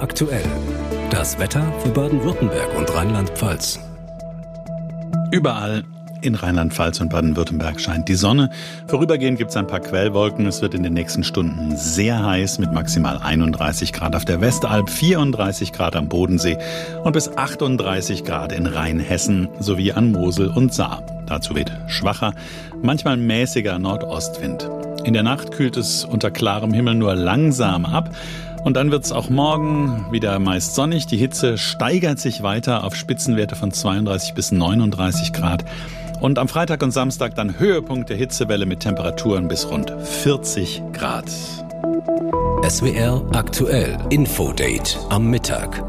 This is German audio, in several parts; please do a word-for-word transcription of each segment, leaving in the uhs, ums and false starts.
aktuell. Das Wetter für Baden-Württemberg und Rheinland-Pfalz. Überall in Rheinland-Pfalz und Baden-Württemberg scheint die Sonne. Vorübergehend gibt es ein paar Quellwolken. Es wird in den nächsten Stunden sehr heiß mit maximal einunddreißig Grad auf der Westalb, vierunddreißig Grad am Bodensee und bis achtunddreißig Grad in Rheinhessen sowie an Mosel und Saar. Dazu weht schwacher, manchmal mäßiger Nordostwind. In der Nacht kühlt es unter klarem Himmel nur langsam ab. Und dann wird es auch morgen wieder meist sonnig. Die Hitze steigert sich weiter auf Spitzenwerte von zweiunddreißig bis neununddreißig Grad. Und am Freitag und Samstag dann Höhepunkt der Hitzewelle mit Temperaturen bis rund vierzig Grad. S W R aktuell Infodate am Mittag.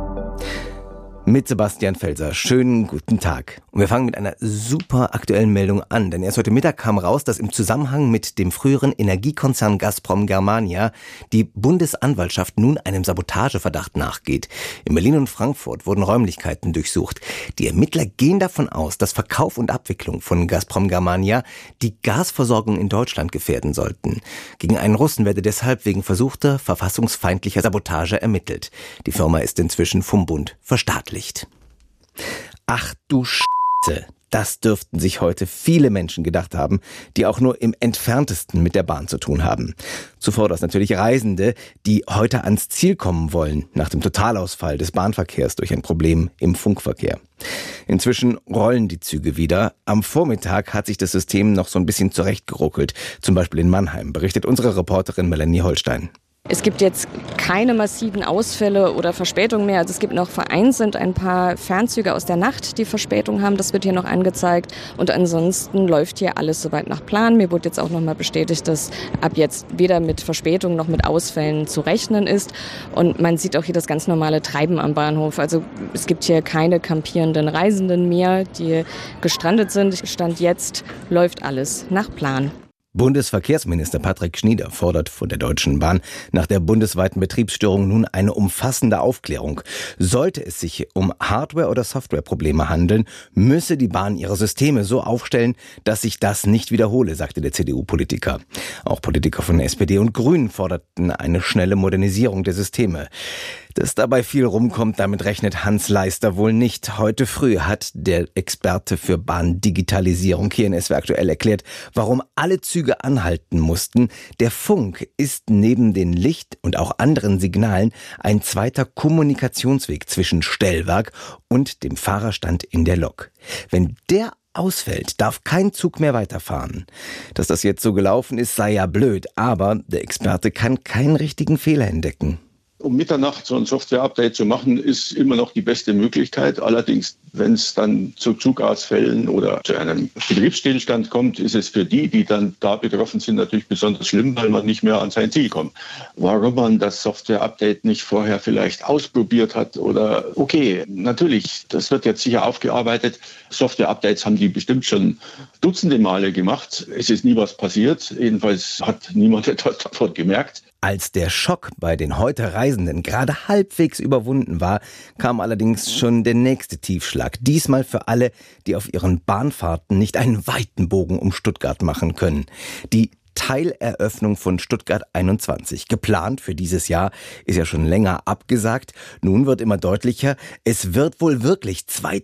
Mit Sebastian Felser. Schönen guten Tag. Und wir fangen mit einer super aktuellen Meldung an, denn erst heute Mittag kam raus, dass im Zusammenhang mit dem früheren Energiekonzern Gazprom Germania die Bundesanwaltschaft nun einem Sabotageverdacht nachgeht. In Berlin und Frankfurt wurden Räumlichkeiten durchsucht. Die Ermittler gehen davon aus, dass Verkauf und Abwicklung von Gazprom Germania die Gasversorgung in Deutschland gefährden sollten. Gegen einen Russen werde deshalb wegen versuchter verfassungsfeindlicher Sabotage ermittelt. Die Firma ist inzwischen vom Bund verstaatlicht. Ach du Scheiße, das dürften sich heute viele Menschen gedacht haben, die auch nur im Entferntesten mit der Bahn zu tun haben. Zuvor das natürlich Reisende, die heute ans Ziel kommen wollen, nach dem Totalausfall des Bahnverkehrs durch ein Problem im Funkverkehr. Inzwischen rollen die Züge wieder. Am Vormittag hat sich das System noch so ein bisschen zurechtgeruckelt, zum Beispiel in Mannheim, berichtet unsere Reporterin Melanie Holstein. Es gibt jetzt keine massiven Ausfälle oder Verspätungen mehr. Also es gibt noch vereinzelt ein paar Fernzüge aus der Nacht, die Verspätung haben. Das wird hier noch angezeigt. Und ansonsten läuft hier alles soweit nach Plan. Mir wurde jetzt auch nochmal bestätigt, dass ab jetzt weder mit Verspätung noch mit Ausfällen zu rechnen ist. Und man sieht auch hier das ganz normale Treiben am Bahnhof. Also es gibt hier keine kampierenden Reisenden mehr, die gestrandet sind. Stand jetzt läuft alles nach Plan. Bundesverkehrsminister Patrick Schnieder fordert von der Deutschen Bahn nach der bundesweiten Betriebsstörung nun eine umfassende Aufklärung. Sollte es sich um Hardware- oder Softwareprobleme handeln, müsse die Bahn ihre Systeme so aufstellen, dass sich das nicht wiederhole, sagte der C D U-Politiker. Auch Politiker von S P D und Grünen forderten eine schnelle Modernisierung der Systeme. Dass dabei viel rumkommt, damit rechnet Hans Leister wohl nicht. Heute früh hat der Experte für Bahndigitalisierung hier in S W R aktuell erklärt, warum alle Züge anhalten mussten. Der Funk ist neben den Licht- und auch anderen Signalen ein zweiter Kommunikationsweg zwischen Stellwerk und dem Fahrerstand in der Lok. Wenn der ausfällt, darf kein Zug mehr weiterfahren. Dass das jetzt so gelaufen ist, sei ja blöd, aber der Experte kann keinen richtigen Fehler entdecken. Um Mitternacht so ein Software-Update zu machen, ist immer noch die beste Möglichkeit. Allerdings, wenn es dann zu Zugausfällen oder zu einem Betriebsstillstand kommt, ist es für die, die dann da betroffen sind, natürlich besonders schlimm, weil man nicht mehr an sein Ziel kommt. Warum man das Software-Update nicht vorher vielleicht ausprobiert hat oder, okay, natürlich, das wird jetzt sicher aufgearbeitet. Software-Updates haben die bestimmt schon dutzende Male gemacht. Es ist nie was passiert. Jedenfalls hat niemand etwas davon gemerkt. Als der Schock bei den heute Reisenden gerade halbwegs überwunden war, kam allerdings schon der nächste Tiefschlag. Diesmal für alle, die auf ihren Bahnfahrten nicht einen weiten Bogen um Stuttgart machen können. Die Teileröffnung von Stuttgart einundzwanzig. Geplant für dieses Jahr, ist ja schon länger abgesagt. Nun wird immer deutlicher, es wird wohl wirklich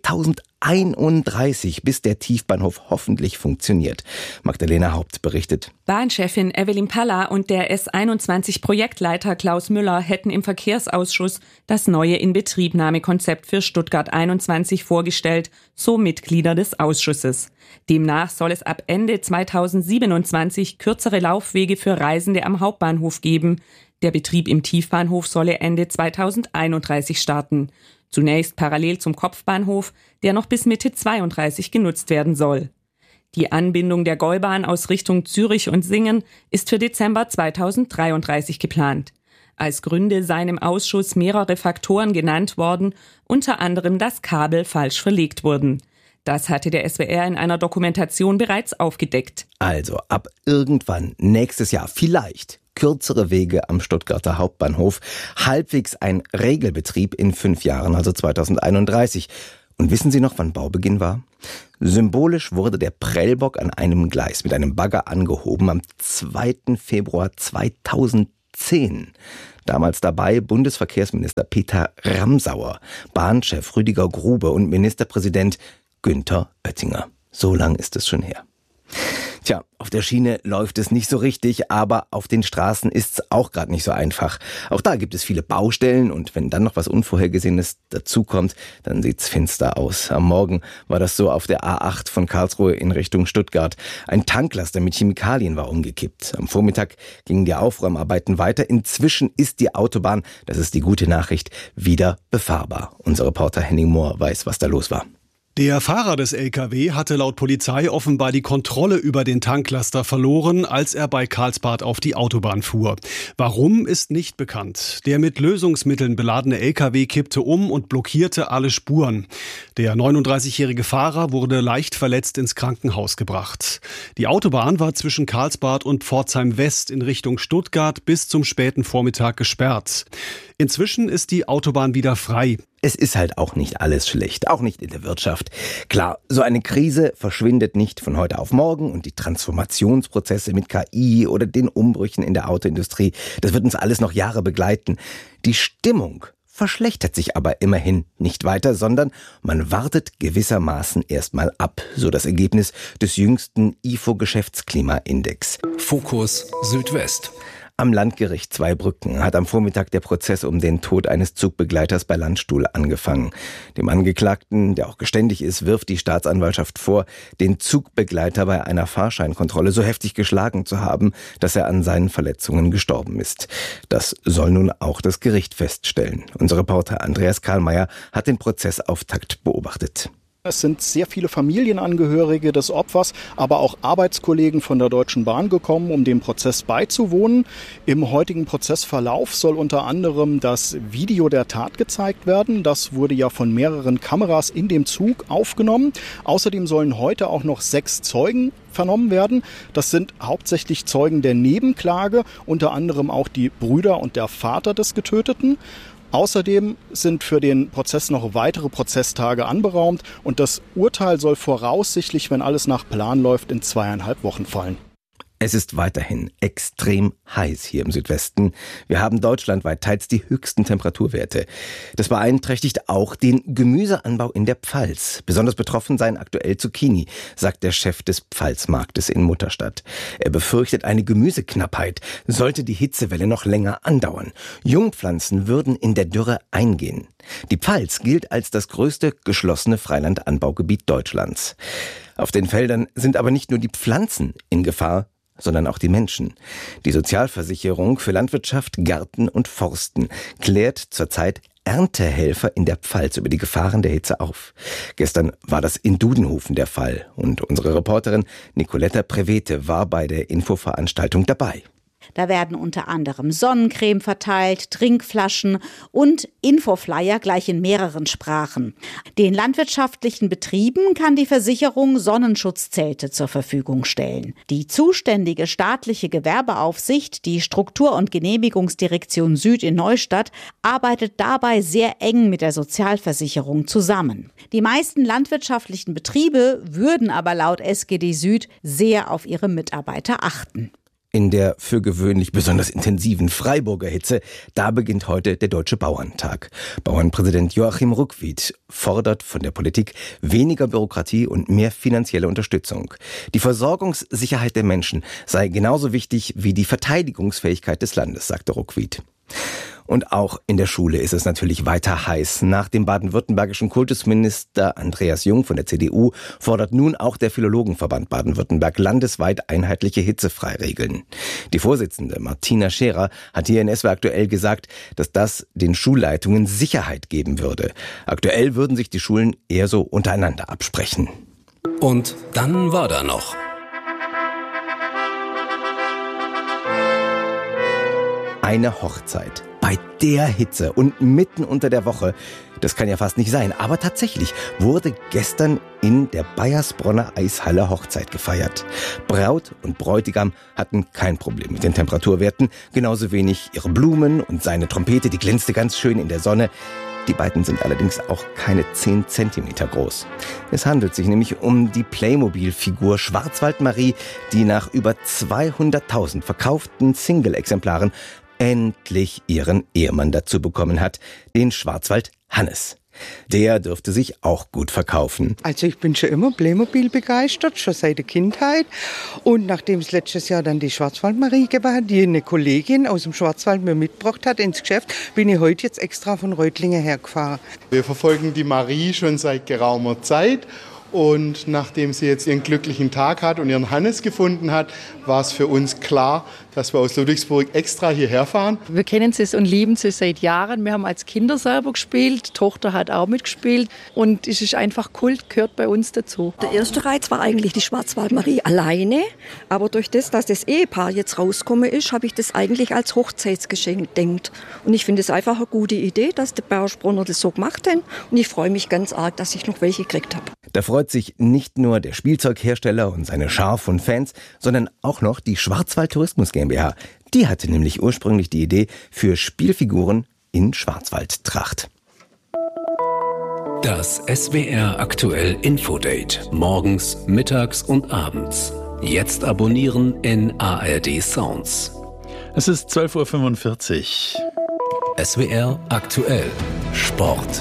zweitausendeinunddreißig, bis der Tiefbahnhof hoffentlich funktioniert. Magdalena Haupt berichtet. Bahnchefin Evelyn Palla und der S einundzwanzig Projektleiter Klaus Müller hätten im Verkehrsausschuss das neue Inbetriebnahmekonzept für Stuttgart einundzwanzig vorgestellt, so Mitglieder des Ausschusses. Demnach soll es ab Ende zweitausendsiebenundzwanzig kürzere Laufwege für Reisende am Hauptbahnhof geben. Der Betrieb im Tiefbahnhof solle Ende zweitausendeinunddreißig starten. Zunächst parallel zum Kopfbahnhof, der noch bis Mitte zweiunddreißig genutzt werden soll. Die Anbindung der Gäubahn aus Richtung Zürich und Singen ist für Dezember zweitausenddreiunddreißig geplant. Als Gründe seien im Ausschuss mehrere Faktoren genannt worden, unter anderem, dass Kabel falsch verlegt wurden. Das hatte der S W R in einer Dokumentation bereits aufgedeckt. Also ab irgendwann nächstes Jahr vielleicht kürzere Wege am Stuttgarter Hauptbahnhof, halbwegs ein Regelbetrieb in fünf Jahren, also zweitausendeinunddreißig. Und wissen Sie noch, wann Baubeginn war? Symbolisch wurde der Prellbock an einem Gleis mit einem Bagger angehoben am zweiten Februar zweitausenddrei. zehn. Damals dabei Bundesverkehrsminister Peter Ramsauer, Bahnchef Rüdiger Grube und Ministerpräsident Günther Oettinger. So lang ist es schon her. Tja, auf der Schiene läuft es nicht so richtig, aber auf den Straßen ist es auch gerade nicht so einfach. Auch da gibt es viele Baustellen und wenn dann noch was Unvorhergesehenes dazukommt, dann sieht's finster aus. Am Morgen war das so auf der A acht von Karlsruhe in Richtung Stuttgart. Ein Tanklaster mit Chemikalien war umgekippt. Am Vormittag gingen die Aufräumarbeiten weiter. Inzwischen ist die Autobahn, das ist die gute Nachricht, wieder befahrbar. Unser Reporter Henning Mohr weiß, was da los war. Der Fahrer des L K W hatte laut Polizei offenbar die Kontrolle über den Tanklaster verloren, als er bei Karlsbad auf die Autobahn fuhr. Warum, ist nicht bekannt. Der mit Lösungsmitteln beladene L K W kippte um und blockierte alle Spuren. Der neununddreißigjährige Fahrer wurde leicht verletzt ins Krankenhaus gebracht. Die Autobahn war zwischen Karlsbad und Pforzheim West in Richtung Stuttgart bis zum späten Vormittag gesperrt. Inzwischen ist die Autobahn wieder frei. Es ist halt auch nicht alles schlecht, auch nicht in der Wirtschaft. Klar, so eine Krise verschwindet nicht von heute auf morgen und die Transformationsprozesse mit K I oder den Umbrüchen in der Autoindustrie, das wird uns alles noch Jahre begleiten. Die Stimmung verschlechtert sich aber immerhin nicht weiter, sondern man wartet gewissermaßen erstmal ab, so das Ergebnis des jüngsten I F O-Geschäftsklimaindex. Fokus Südwest. Am Landgericht Zweibrücken hat am Vormittag der Prozess um den Tod eines Zugbegleiters bei Landstuhl angefangen. Dem Angeklagten, der auch geständig ist, wirft die Staatsanwaltschaft vor, den Zugbegleiter bei einer Fahrscheinkontrolle so heftig geschlagen zu haben, dass er an seinen Verletzungen gestorben ist. Das soll nun auch das Gericht feststellen. Unser Reporter Andreas Karlmeier hat den Prozessauftakt beobachtet. Es sind sehr viele Familienangehörige des Opfers, aber auch Arbeitskollegen von der Deutschen Bahn gekommen, um dem Prozess beizuwohnen. Im heutigen Prozessverlauf soll unter anderem das Video der Tat gezeigt werden. Das wurde ja von mehreren Kameras in dem Zug aufgenommen. Außerdem sollen heute auch noch sechs Zeugen vernommen werden. Das sind hauptsächlich Zeugen der Nebenklage, unter anderem auch die Brüder und der Vater des Getöteten. Außerdem sind für den Prozess noch weitere Prozesstage anberaumt und das Urteil soll voraussichtlich, wenn alles nach Plan läuft, in zweieinhalb Wochen fallen. Es ist weiterhin extrem heiß hier im Südwesten. Wir haben deutschlandweit teils die höchsten Temperaturwerte. Das beeinträchtigt auch den Gemüseanbau in der Pfalz. Besonders betroffen seien aktuell Zucchini, sagt der Chef des Pfalzmarktes in Mutterstadt. Er befürchtet eine Gemüseknappheit, sollte die Hitzewelle noch länger andauern. Jungpflanzen würden in der Dürre eingehen. Die Pfalz gilt als das größte geschlossene Freilandanbaugebiet Deutschlands. Auf den Feldern sind aber nicht nur die Pflanzen in Gefahr, sondern auch die Menschen. Die Sozialversicherung für Landwirtschaft, Garten und Forsten klärt zurzeit Erntehelfer in der Pfalz über die Gefahren der Hitze auf. Gestern war das in Dudenhofen der Fall und unsere Reporterin Nicoletta Prevete war bei der Infoveranstaltung dabei. Da werden unter anderem Sonnencreme verteilt, Trinkflaschen und Infoflyer gleich in mehreren Sprachen. Den landwirtschaftlichen Betrieben kann die Versicherung Sonnenschutzzelte zur Verfügung stellen. Die zuständige staatliche Gewerbeaufsicht, die Struktur- und Genehmigungsdirektion Süd in Neustadt, arbeitet dabei sehr eng mit der Sozialversicherung zusammen. Die meisten landwirtschaftlichen Betriebe würden aber laut S G D Süd sehr auf ihre Mitarbeiter achten. In der für gewöhnlich besonders intensiven Freiburger Hitze, da beginnt heute der Deutsche Bauerntag. Bauernpräsident Joachim Ruckwied fordert von der Politik weniger Bürokratie und mehr finanzielle Unterstützung. Die Versorgungssicherheit der Menschen sei genauso wichtig wie die Verteidigungsfähigkeit des Landes, sagte Ruckwied. Und auch in der Schule ist es natürlich weiter heiß. Nach dem baden-württembergischen Kultusminister Andreas Jung von der C D U fordert nun auch der Philologenverband Baden-Württemberg landesweit einheitliche Hitzefreiregeln. Die Vorsitzende Martina Scherer hat hier in S W aktuell gesagt, dass das den Schulleitungen Sicherheit geben würde. Aktuell würden sich die Schulen eher so untereinander absprechen. Und dann war da noch eine Hochzeit. Bei der Hitze und mitten unter der Woche, das kann ja fast nicht sein, aber tatsächlich wurde gestern in der Bayersbronner Eishalle Hochzeit gefeiert. Braut und Bräutigam hatten kein Problem mit den Temperaturwerten, genauso wenig ihre Blumen und seine Trompete, die glänzte ganz schön in der Sonne. Die beiden sind allerdings auch keine zehn Zentimeter groß. Es handelt sich nämlich um die Playmobil-Figur Schwarzwaldmarie, die nach über zweihunderttausend verkauften Single-Exemplaren endlich ihren Ehemann dazu bekommen hat, den Schwarzwald Hannes. Der dürfte sich auch gut verkaufen. Also ich bin schon immer Playmobil begeistert, schon seit der Kindheit. Und nachdem es letztes Jahr dann die Schwarzwald-Marie gegeben hat, die eine Kollegin aus dem Schwarzwald mir mitgebracht hat ins Geschäft, bin ich heute jetzt extra von Reutlingen hergefahren. Wir verfolgen die Marie schon seit geraumer Zeit. Und nachdem sie jetzt ihren glücklichen Tag hat und ihren Hannes gefunden hat, war es für uns klar, dass wir aus Ludwigsburg extra hierher fahren. Wir kennen sie und lieben sie seit Jahren. Wir haben als Kinder selber gespielt, die Tochter hat auch mitgespielt und es ist einfach Kult, gehört bei uns dazu. Der erste Reiz war eigentlich die Schwarzwald-Marie alleine, aber durch das, dass das Ehepaar jetzt rausgekommen ist, habe ich das eigentlich als Hochzeitsgeschenk gedacht. Und ich finde es einfach eine gute Idee, dass die Bergsbrunner das so gemacht haben und ich freue mich ganz arg, dass ich noch welche gekriegt habe. Da freut sich nicht nur der Spielzeughersteller und seine Schar von Fans, sondern auch noch die Schwarzwald Tourismus GmbH. Die hatte nämlich ursprünglich die Idee für Spielfiguren in Schwarzwaldtracht. Das S W R aktuell Infodate. Morgens, mittags und abends. Jetzt abonnieren in A R D Sounds. Es ist zwölf Uhr fünfundvierzig. S W R aktuell Sport.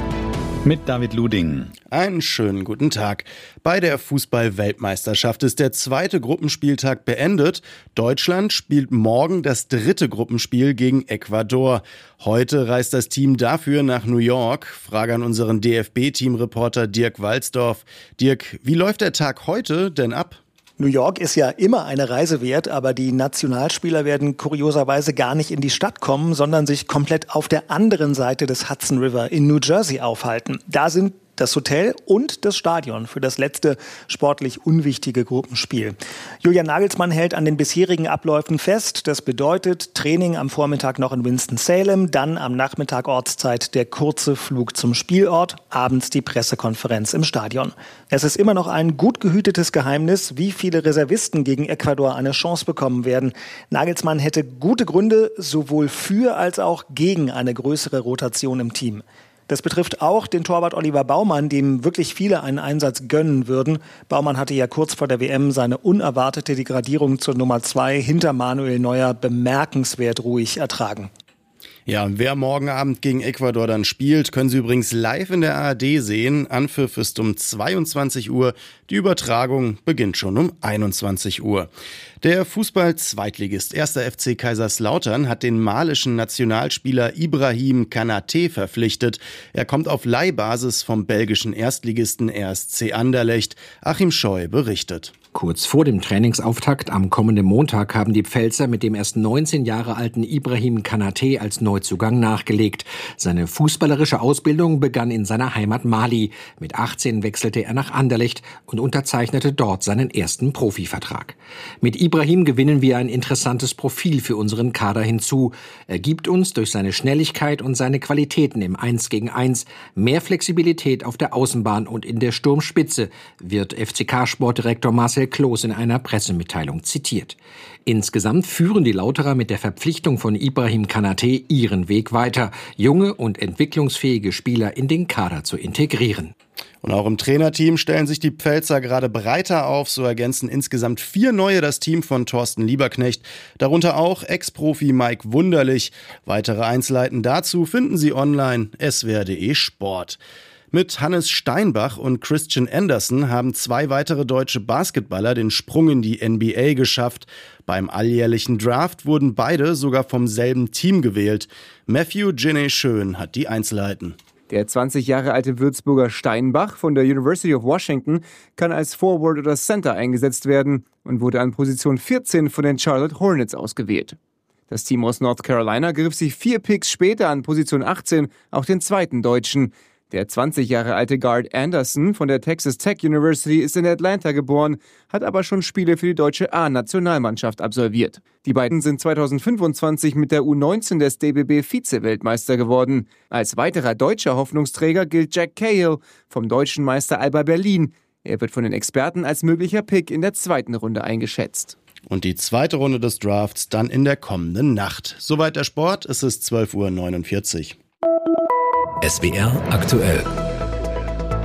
Mit David Luding. Einen schönen guten Tag. Bei der Fußball-Weltmeisterschaft ist der zweite Gruppenspieltag beendet. Deutschland spielt morgen das dritte Gruppenspiel gegen Ecuador. Heute reist das Team dafür nach New York. Frage an unseren D F B-Teamreporter Dirk Walsdorf. Dirk, wie läuft der Tag heute denn ab? New York ist ja immer eine Reise wert, aber die Nationalspieler werden kurioserweise gar nicht in die Stadt kommen, sondern sich komplett auf der anderen Seite des Hudson River in New Jersey aufhalten. Da sind das Hotel und das Stadion für das letzte sportlich unwichtige Gruppenspiel. Julian Nagelsmann hält an den bisherigen Abläufen fest. Das bedeutet Training am Vormittag noch in Winston-Salem, dann am Nachmittag Ortszeit der kurze Flug zum Spielort, abends die Pressekonferenz im Stadion. Es ist immer noch ein gut gehütetes Geheimnis, wie viele Reservisten gegen Ecuador eine Chance bekommen werden. Nagelsmann hätte gute Gründe sowohl für als auch gegen eine größere Rotation im Team. Das betrifft auch den Torwart Oliver Baumann, dem wirklich viele einen Einsatz gönnen würden. Baumann hatte ja kurz vor der W M seine unerwartete Degradierung zur Nummer zwei hinter Manuel Neuer bemerkenswert ruhig ertragen. Ja, und wer morgen Abend gegen Ecuador dann spielt, können Sie übrigens live in der A R D sehen. Anpfiff ist um zweiundzwanzig Uhr. Die Übertragung beginnt schon um einundzwanzig Uhr. Der Fußball-Zweitligist erster F C Kaiserslautern hat den malischen Nationalspieler Ibrahim Kanaté verpflichtet. Er kommt auf Leihbasis vom belgischen Erstligisten R S C Anderlecht. Achim Scheu berichtet. Kurz vor dem Trainingsauftakt am kommenden Montag haben die Pfälzer mit dem erst neunzehn Jahre alten Ibrahim Kanaté als Neuzugang nachgelegt. Seine fußballerische Ausbildung begann in seiner Heimat Mali. Mit achtzehn wechselte er nach Anderlecht und unterzeichnete dort seinen ersten Profivertrag. Mit Ibrahim gewinnen wir ein interessantes Profil für unseren Kader hinzu. Er gibt uns durch seine Schnelligkeit und seine Qualitäten im Eins gegen Eins mehr Flexibilität auf der Außenbahn und in der Sturmspitze, wird F C K-Sportdirektor Marcel Kloß in einer Pressemitteilung zitiert. Insgesamt führen die Lauterer mit der Verpflichtung von Ibrahim Kanaté ihren Weg weiter, junge und entwicklungsfähige Spieler in den Kader zu integrieren. Und auch im Trainerteam stellen sich die Pfälzer gerade breiter auf. So ergänzen insgesamt vier Neue das Team von Thorsten Lieberknecht. Darunter auch Ex-Profi Mike Wunderlich. Weitere Einzelheiten dazu finden Sie online s w r punkt d e Sport. Mit Hannes Steinbach und Christian Anderson haben zwei weitere deutsche Basketballer den Sprung in die N B A geschafft. Beim alljährlichen Draft wurden beide sogar vom selben Team gewählt. Matthew Ginny Schön hat die Einzelheiten. Der zwanzig Jahre alte Würzburger Steinbach von der University of Washington kann als Forward oder Center eingesetzt werden und wurde an Position vierzehn von den Charlotte Hornets ausgewählt. Das Team aus North Carolina griff sich vier Picks später an Position achtzehn auch den zweiten Deutschen. Der zwanzig Jahre alte Guard Anderson von der Texas Tech University ist in Atlanta geboren, hat aber schon Spiele für die deutsche A-Nationalmannschaft absolviert. Die beiden sind zweitausendfünfundzwanzig mit der U neunzehn des D B B Vize-Weltmeister geworden. Als weiterer deutscher Hoffnungsträger gilt Jack Cahill vom deutschen Meister Alba Berlin. Er wird von den Experten als möglicher Pick in der zweiten Runde eingeschätzt. Und die zweite Runde des Drafts dann in der kommenden Nacht. Soweit der Sport, es ist zwölf Uhr neunundvierzig. S W R aktuell.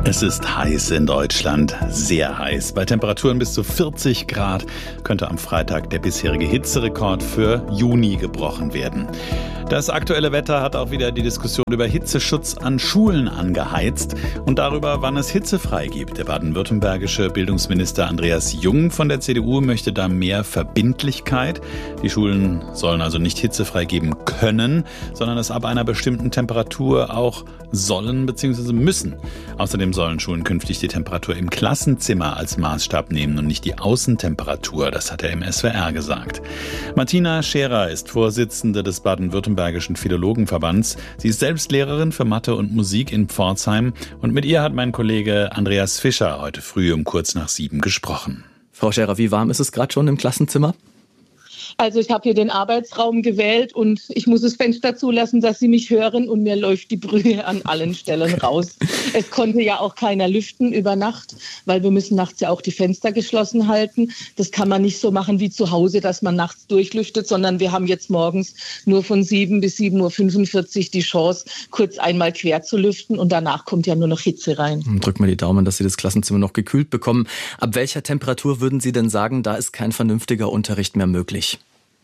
Es ist heiß in Deutschland, sehr heiß. Bei Temperaturen bis zu vierzig Grad könnte am Freitag der bisherige Hitzerekord für Juni gebrochen werden. Das aktuelle Wetter hat auch wieder die Diskussion über Hitzeschutz an Schulen angeheizt und darüber, wann es hitzefrei gibt. Der baden-württembergische Bildungsminister Andreas Jung von der C D U möchte da mehr Verbindlichkeit. Die Schulen sollen also nicht hitzefrei geben können, sondern es ab einer bestimmten Temperatur auch sollen bzw. müssen. Außerdem sollen Schulen künftig die Temperatur im Klassenzimmer als Maßstab nehmen und nicht die Außentemperatur. Das hat er im S W R gesagt. Martina Scherer ist Vorsitzende des baden-württembergischen Philologenverbands. Sie ist selbst Lehrerin für Mathe und Musik in Pforzheim. Und mit ihr hat mein Kollege Andreas Fischer heute früh um kurz nach sieben gesprochen. Frau Scherer, wie warm ist es gerade schon im Klassenzimmer? Also ich habe hier den Arbeitsraum gewählt und ich muss das Fenster zulassen, dass Sie mich hören und mir läuft die Brühe an allen Stellen raus. Es konnte ja auch keiner lüften über Nacht, weil wir müssen nachts ja auch die Fenster geschlossen halten. Das kann man nicht so machen wie zu Hause, dass man nachts durchlüftet, sondern wir haben jetzt morgens nur von sieben bis sieben Uhr fünfundvierzig die Chance, kurz einmal quer zu lüften und danach kommt ja nur noch Hitze rein. Drück mal die Daumen, dass Sie das Klassenzimmer noch gekühlt bekommen. Ab welcher Temperatur würden Sie denn sagen, da ist kein vernünftiger Unterricht mehr möglich?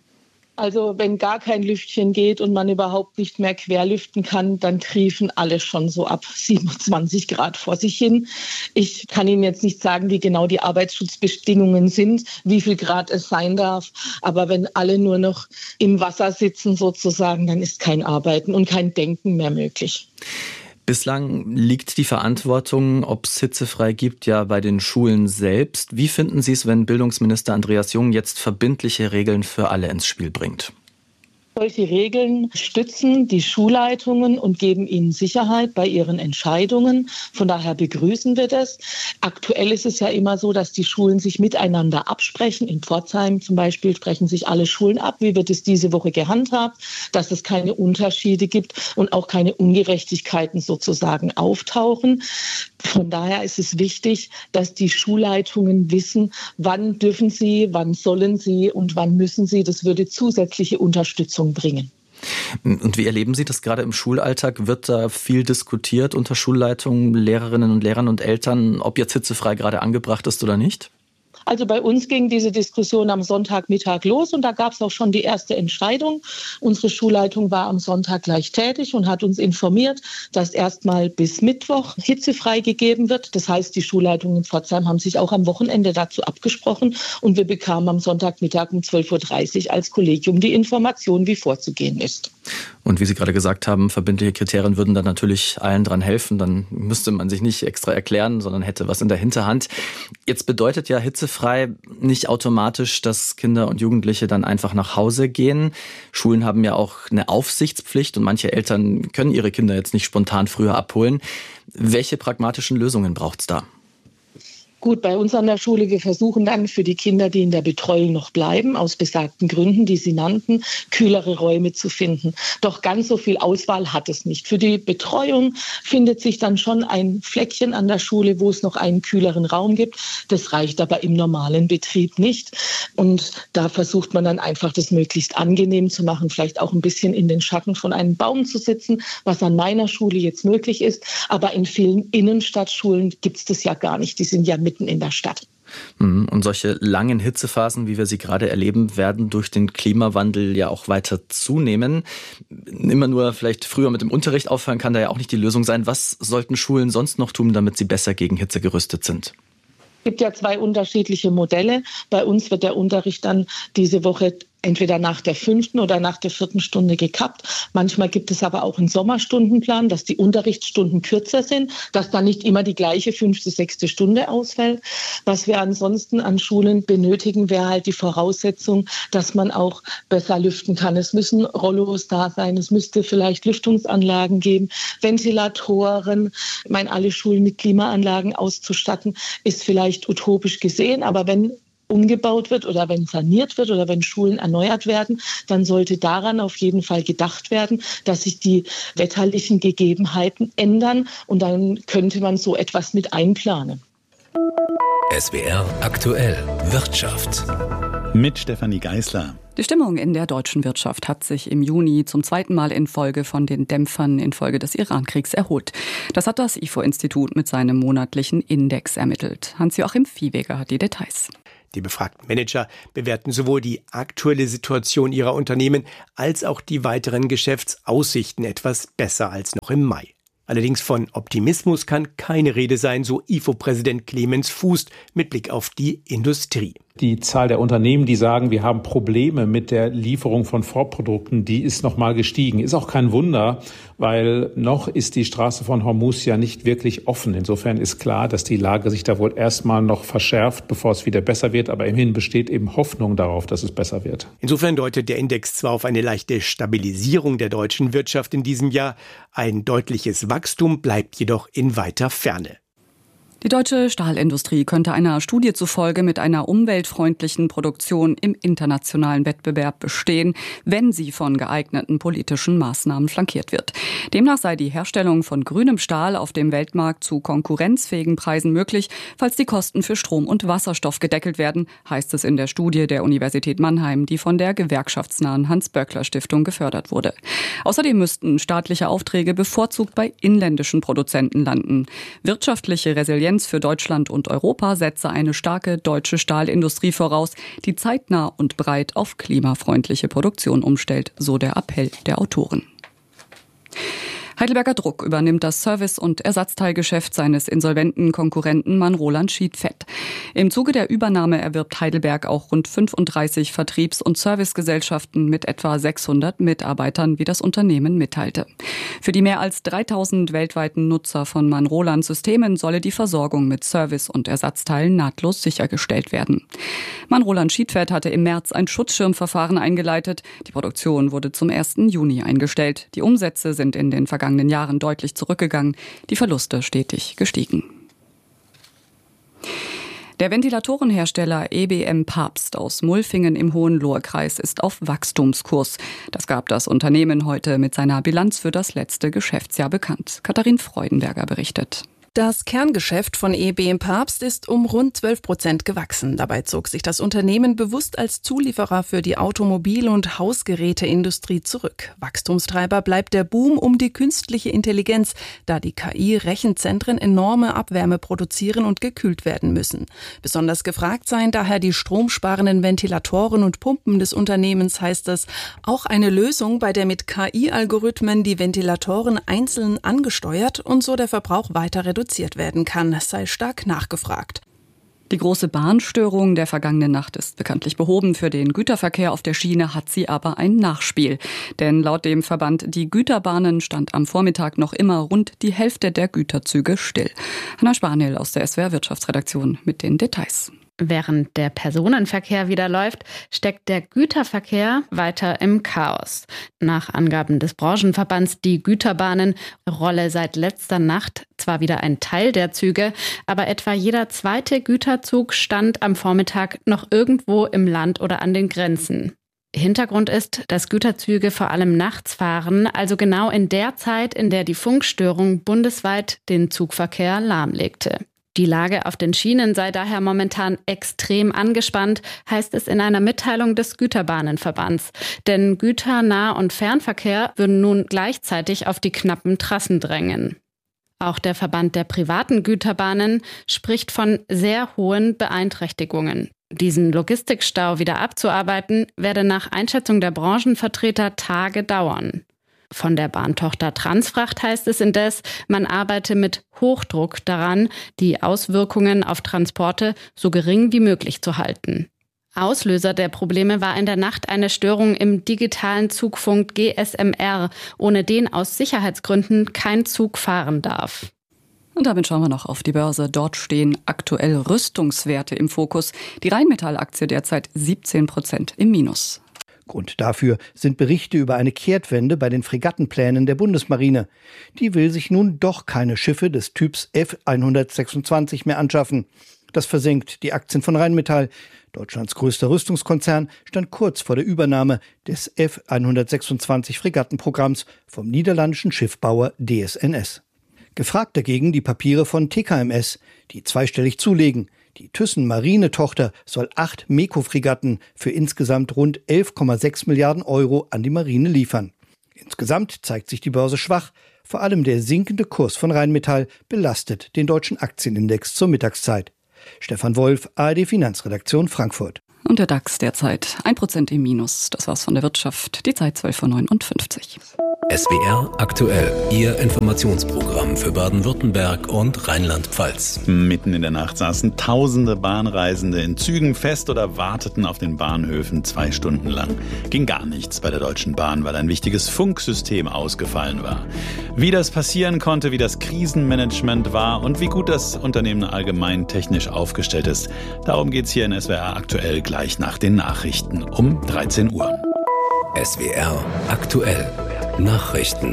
Also wenn gar kein Lüftchen geht und man überhaupt nicht mehr querlüften kann, dann triefen alle schon so ab siebenundzwanzig Grad vor sich hin. Ich kann Ihnen jetzt nicht sagen, wie genau die Arbeitsschutzbedingungen sind, wie viel Grad es sein darf. Aber wenn alle nur noch im Wasser sitzen sozusagen, dann ist kein Arbeiten und kein Denken mehr möglich. Bislang liegt die Verantwortung, ob es hitzefrei gibt, ja bei den Schulen selbst. Wie finden Sie es, wenn Bildungsminister Andreas Jung jetzt verbindliche Regeln für alle ins Spiel bringt? Solche Regeln stützen die Schulleitungen und geben ihnen Sicherheit bei ihren Entscheidungen. Von daher begrüßen wir das. Aktuell ist es ja immer so, dass die Schulen sich miteinander absprechen. In Pforzheim zum Beispiel sprechen sich alle Schulen ab. Wie wird es diese Woche gehandhabt? Dass es keine Unterschiede gibt und auch keine Ungerechtigkeiten sozusagen auftauchen. Von daher ist es wichtig, dass die Schulleitungen wissen, wann dürfen sie, wann sollen sie und wann müssen sie. Das würde zusätzliche Unterstützung bringen. Und wie erleben Sie das gerade im Schulalltag? Wird da viel diskutiert unter Schulleitungen, Lehrerinnen und Lehrern und Eltern, ob jetzt hitzefrei gerade angebracht ist oder nicht? Also bei uns ging diese Diskussion am Sonntagmittag los und da gab es auch schon die erste Entscheidung. Unsere Schulleitung war am Sonntag gleich tätig und hat uns informiert, dass erstmal bis Mittwoch hitzefrei gegeben wird. Das heißt, die Schulleitungen in Pforzheim haben sich auch am Wochenende dazu abgesprochen und wir bekamen am Sonntagmittag um zwölf Uhr dreißig als Kollegium die Information, wie vorzugehen ist. Und wie Sie gerade gesagt haben, verbindliche Kriterien würden dann natürlich allen dran helfen. Dann müsste man sich nicht extra erklären, sondern hätte was in der Hinterhand. Jetzt bedeutet ja hitzefrei nicht automatisch, dass Kinder und Jugendliche dann einfach nach Hause gehen. Schulen haben ja auch eine Aufsichtspflicht und manche Eltern können ihre Kinder jetzt nicht spontan früher abholen. Welche pragmatischen Lösungen braucht es da? Gut, bei uns an der Schule, wir versuchen dann für die Kinder, die in der Betreuung noch bleiben, aus besagten Gründen, die Sie nannten, kühlere Räume zu finden. Doch ganz so viel Auswahl hat es nicht. Für die Betreuung findet sich dann schon ein Fleckchen an der Schule, wo es noch einen kühleren Raum gibt. Das reicht aber im normalen Betrieb nicht. Und da versucht man dann einfach, das möglichst angenehm zu machen, vielleicht auch ein bisschen in den Schatten von einem Baum zu sitzen, was an meiner Schule jetzt möglich ist. Aber in vielen Innenstadtschulen gibt es das ja gar nicht. Die sind ja mitten in der Stadt. Und solche langen Hitzephasen, wie wir sie gerade erleben, werden durch den Klimawandel ja auch weiter zunehmen. Immer nur vielleicht früher mit dem Unterricht aufhören kann da ja auch nicht die Lösung sein. Was sollten Schulen sonst noch tun, damit sie besser gegen Hitze gerüstet sind? Es gibt ja zwei unterschiedliche Modelle. Bei uns wird der Unterricht dann diese Woche entweder nach der fünften oder nach der vierten Stunde gekappt. Manchmal gibt es aber auch einen Sommerstundenplan, dass die Unterrichtsstunden kürzer sind, dass dann nicht immer die gleiche fünfte, sechste Stunde ausfällt. Was wir ansonsten an Schulen benötigen, wäre halt die Voraussetzung, dass man auch besser lüften kann. Es müssen Rollos da sein, es müsste vielleicht Lüftungsanlagen geben, Ventilatoren. Ich meine, alle Schulen mit Klimaanlagen auszustatten, ist vielleicht utopisch gesehen, aber wenn umgebaut wird oder wenn saniert wird oder wenn Schulen erneuert werden, dann sollte daran auf jeden Fall gedacht werden, dass sich die wetterlichen Gegebenheiten ändern und dann könnte man so etwas mit einplanen. S W R aktuell Wirtschaft. Mit Stefanie Geisler. Die Stimmung in der deutschen Wirtschaft hat sich im Juni zum zweiten Mal in Folge von den Dämpfern infolge des Iran-Kriegs erholt. Das hat das I F O-Institut mit seinem monatlichen Index ermittelt. Hans-Joachim Viehweger hat die Details. Die befragten Manager bewerten sowohl die aktuelle Situation ihrer Unternehmen als auch die weiteren Geschäftsaussichten etwas besser als noch im Mai. Allerdings von Optimismus kann keine Rede sein, so I F O-Präsident Clemens Fuß mit Blick auf die Industrie. Die Zahl der Unternehmen, die sagen, wir haben Probleme mit der Lieferung von Vorprodukten, die ist nochmal gestiegen. Ist auch kein Wunder, weil noch ist die Straße von Hormuz ja nicht wirklich offen. Insofern ist klar, dass die Lage sich da wohl erstmal noch verschärft, bevor es wieder besser wird. Aber immerhin besteht eben Hoffnung darauf, dass es besser wird. Insofern deutet der Index zwar auf eine leichte Stabilisierung der deutschen Wirtschaft in diesem Jahr, ein deutliches Wachstum bleibt jedoch in weiter Ferne. Die deutsche Stahlindustrie könnte einer Studie zufolge mit einer umweltfreundlichen Produktion im internationalen Wettbewerb bestehen, wenn sie von geeigneten politischen Maßnahmen flankiert wird. Demnach sei die Herstellung von grünem Stahl auf dem Weltmarkt zu konkurrenzfähigen Preisen möglich, falls die Kosten für Strom und Wasserstoff gedeckelt werden, heißt es in der Studie der Universität Mannheim, die von der gewerkschaftsnahen Hans-Böckler-Stiftung gefördert wurde. Außerdem müssten staatliche Aufträge bevorzugt bei inländischen Produzenten landen. Wirtschaftliche Resilienz für Deutschland und Europa setze eine starke deutsche Stahlindustrie voraus, die zeitnah und breit auf klimafreundliche Produktion umstellt, so der Appell der Autoren. Heidelberger Druck übernimmt das Service- und Ersatzteilgeschäft seines insolventen Konkurrenten Manroland Sheetfed. Im Zuge der Übernahme erwirbt Heidelberg auch rund fünfunddreißig Vertriebs- und Servicegesellschaften mit etwa sechshundert Mitarbeitern, wie das Unternehmen mitteilte. Für die mehr als dreitausend weltweiten Nutzer von Manroland Systemen solle die Versorgung mit Service- und Ersatzteilen nahtlos sichergestellt werden. Manroland Sheetfed hatte im März ein Schutzschirmverfahren eingeleitet. Die Produktion wurde zum ersten Juni eingestellt. Die Umsätze sind in den vergangenen Jahren deutlich zurückgegangen, die Verluste stetig gestiegen. Der Ventilatorenhersteller E B M Papst aus Mulfingen im Hohenlohe-Kreis ist auf Wachstumskurs. Das gab das Unternehmen heute mit seiner Bilanz für das letzte Geschäftsjahr bekannt. Katharin Freudenberger berichtet. Das Kerngeschäft von E B M Papst ist um rund zwölf Prozent gewachsen. Dabei zog sich das Unternehmen bewusst als Zulieferer für die Automobil- und Hausgeräteindustrie zurück. Wachstumstreiber bleibt der Boom um die künstliche Intelligenz, da die K I-Rechenzentren enorme Abwärme produzieren und gekühlt werden müssen. Besonders gefragt seien daher die stromsparenden Ventilatoren und Pumpen des Unternehmens, heißt es. Auch eine Lösung, bei der mit K I-Algorithmen die Ventilatoren einzeln angesteuert und so der Verbrauch weiter reduziert werden kann, sei stark nachgefragt. Die große Bahnstörung der vergangenen Nacht ist bekanntlich behoben. Für den Güterverkehr auf der Schiene hat sie aber ein Nachspiel. Denn laut dem Verband Die Güterbahnen stand am Vormittag noch immer rund die Hälfte der Güterzüge still. Hanna Spanel aus der S W R Wirtschaftsredaktion mit den Details. Während der Personenverkehr wieder läuft, steckt der Güterverkehr weiter im Chaos. Nach Angaben des Branchenverbands Die Güterbahnen rolle seit letzter Nacht zwar wieder ein Teil der Züge, aber etwa jeder zweite Güterzug stand am Vormittag noch irgendwo im Land oder an den Grenzen. Hintergrund ist, dass Güterzüge vor allem nachts fahren, also genau in der Zeit, in der die Funkstörung bundesweit den Zugverkehr lahmlegte. Die Lage auf den Schienen sei daher momentan extrem angespannt, heißt es in einer Mitteilung des Güterbahnenverbands. Denn Güter-, Nah- und Fernverkehr würden nun gleichzeitig auf die knappen Trassen drängen. Auch der Verband der privaten Güterbahnen spricht von sehr hohen Beeinträchtigungen. Diesen Logistikstau wieder abzuarbeiten, werde nach Einschätzung der Branchenvertreter Tage dauern. Von der Bahntochter Transfracht heißt es indes, man arbeite mit Hochdruck daran, die Auswirkungen auf Transporte so gering wie möglich zu halten. Auslöser der Probleme war in der Nacht eine Störung im digitalen Zugfunk G S M R, ohne den aus Sicherheitsgründen kein Zug fahren darf. Und damit schauen wir noch auf die Börse. Dort stehen aktuell Rüstungswerte im Fokus. Die Rheinmetall-Aktie derzeit siebzehn Prozent im Minus. Grund dafür sind Berichte über eine Kehrtwende bei den Fregattenplänen der Bundesmarine. Die will sich nun doch keine Schiffe des Typs F hundertsechsundzwanzig mehr anschaffen. Das versenkt die Aktien von Rheinmetall. Deutschlands größter Rüstungskonzern stand kurz vor der Übernahme des F hundertsechsundzwanzig Fregattenprogramms vom niederländischen Schiffbauer D S N S. Gefragt dagegen die Papiere von T K M S, die zweistellig zulegen. Die Thyssen-Marine-Tochter soll acht Meko-Fregatten für insgesamt rund elf Komma sechs Milliarden Euro an die Marine liefern. Insgesamt zeigt sich die Börse schwach. Vor allem der sinkende Kurs von Rheinmetall belastet den deutschen Aktienindex zur Mittagszeit. Stefan Wolf, A R D Finanzredaktion Frankfurt. Und der DAX derzeit ein Prozent im Minus. Das war's von der Wirtschaft. Die Zeit zwölf Uhr neunundfünfzig. S W R aktuell, Ihr Informationsprogramm für Baden-Württemberg und Rheinland-Pfalz. Mitten in der Nacht saßen tausende Bahnreisende in Zügen fest oder warteten auf den Bahnhöfen zwei Stunden lang. Ging gar nichts bei der Deutschen Bahn, weil ein wichtiges Funksystem ausgefallen war. Wie das passieren konnte, wie das Krisenmanagement war und wie gut das Unternehmen allgemein technisch aufgestellt ist, darum geht's hier in S W R aktuell gleich nach den Nachrichten um dreizehn Uhr. S W R aktuell. Nachrichten.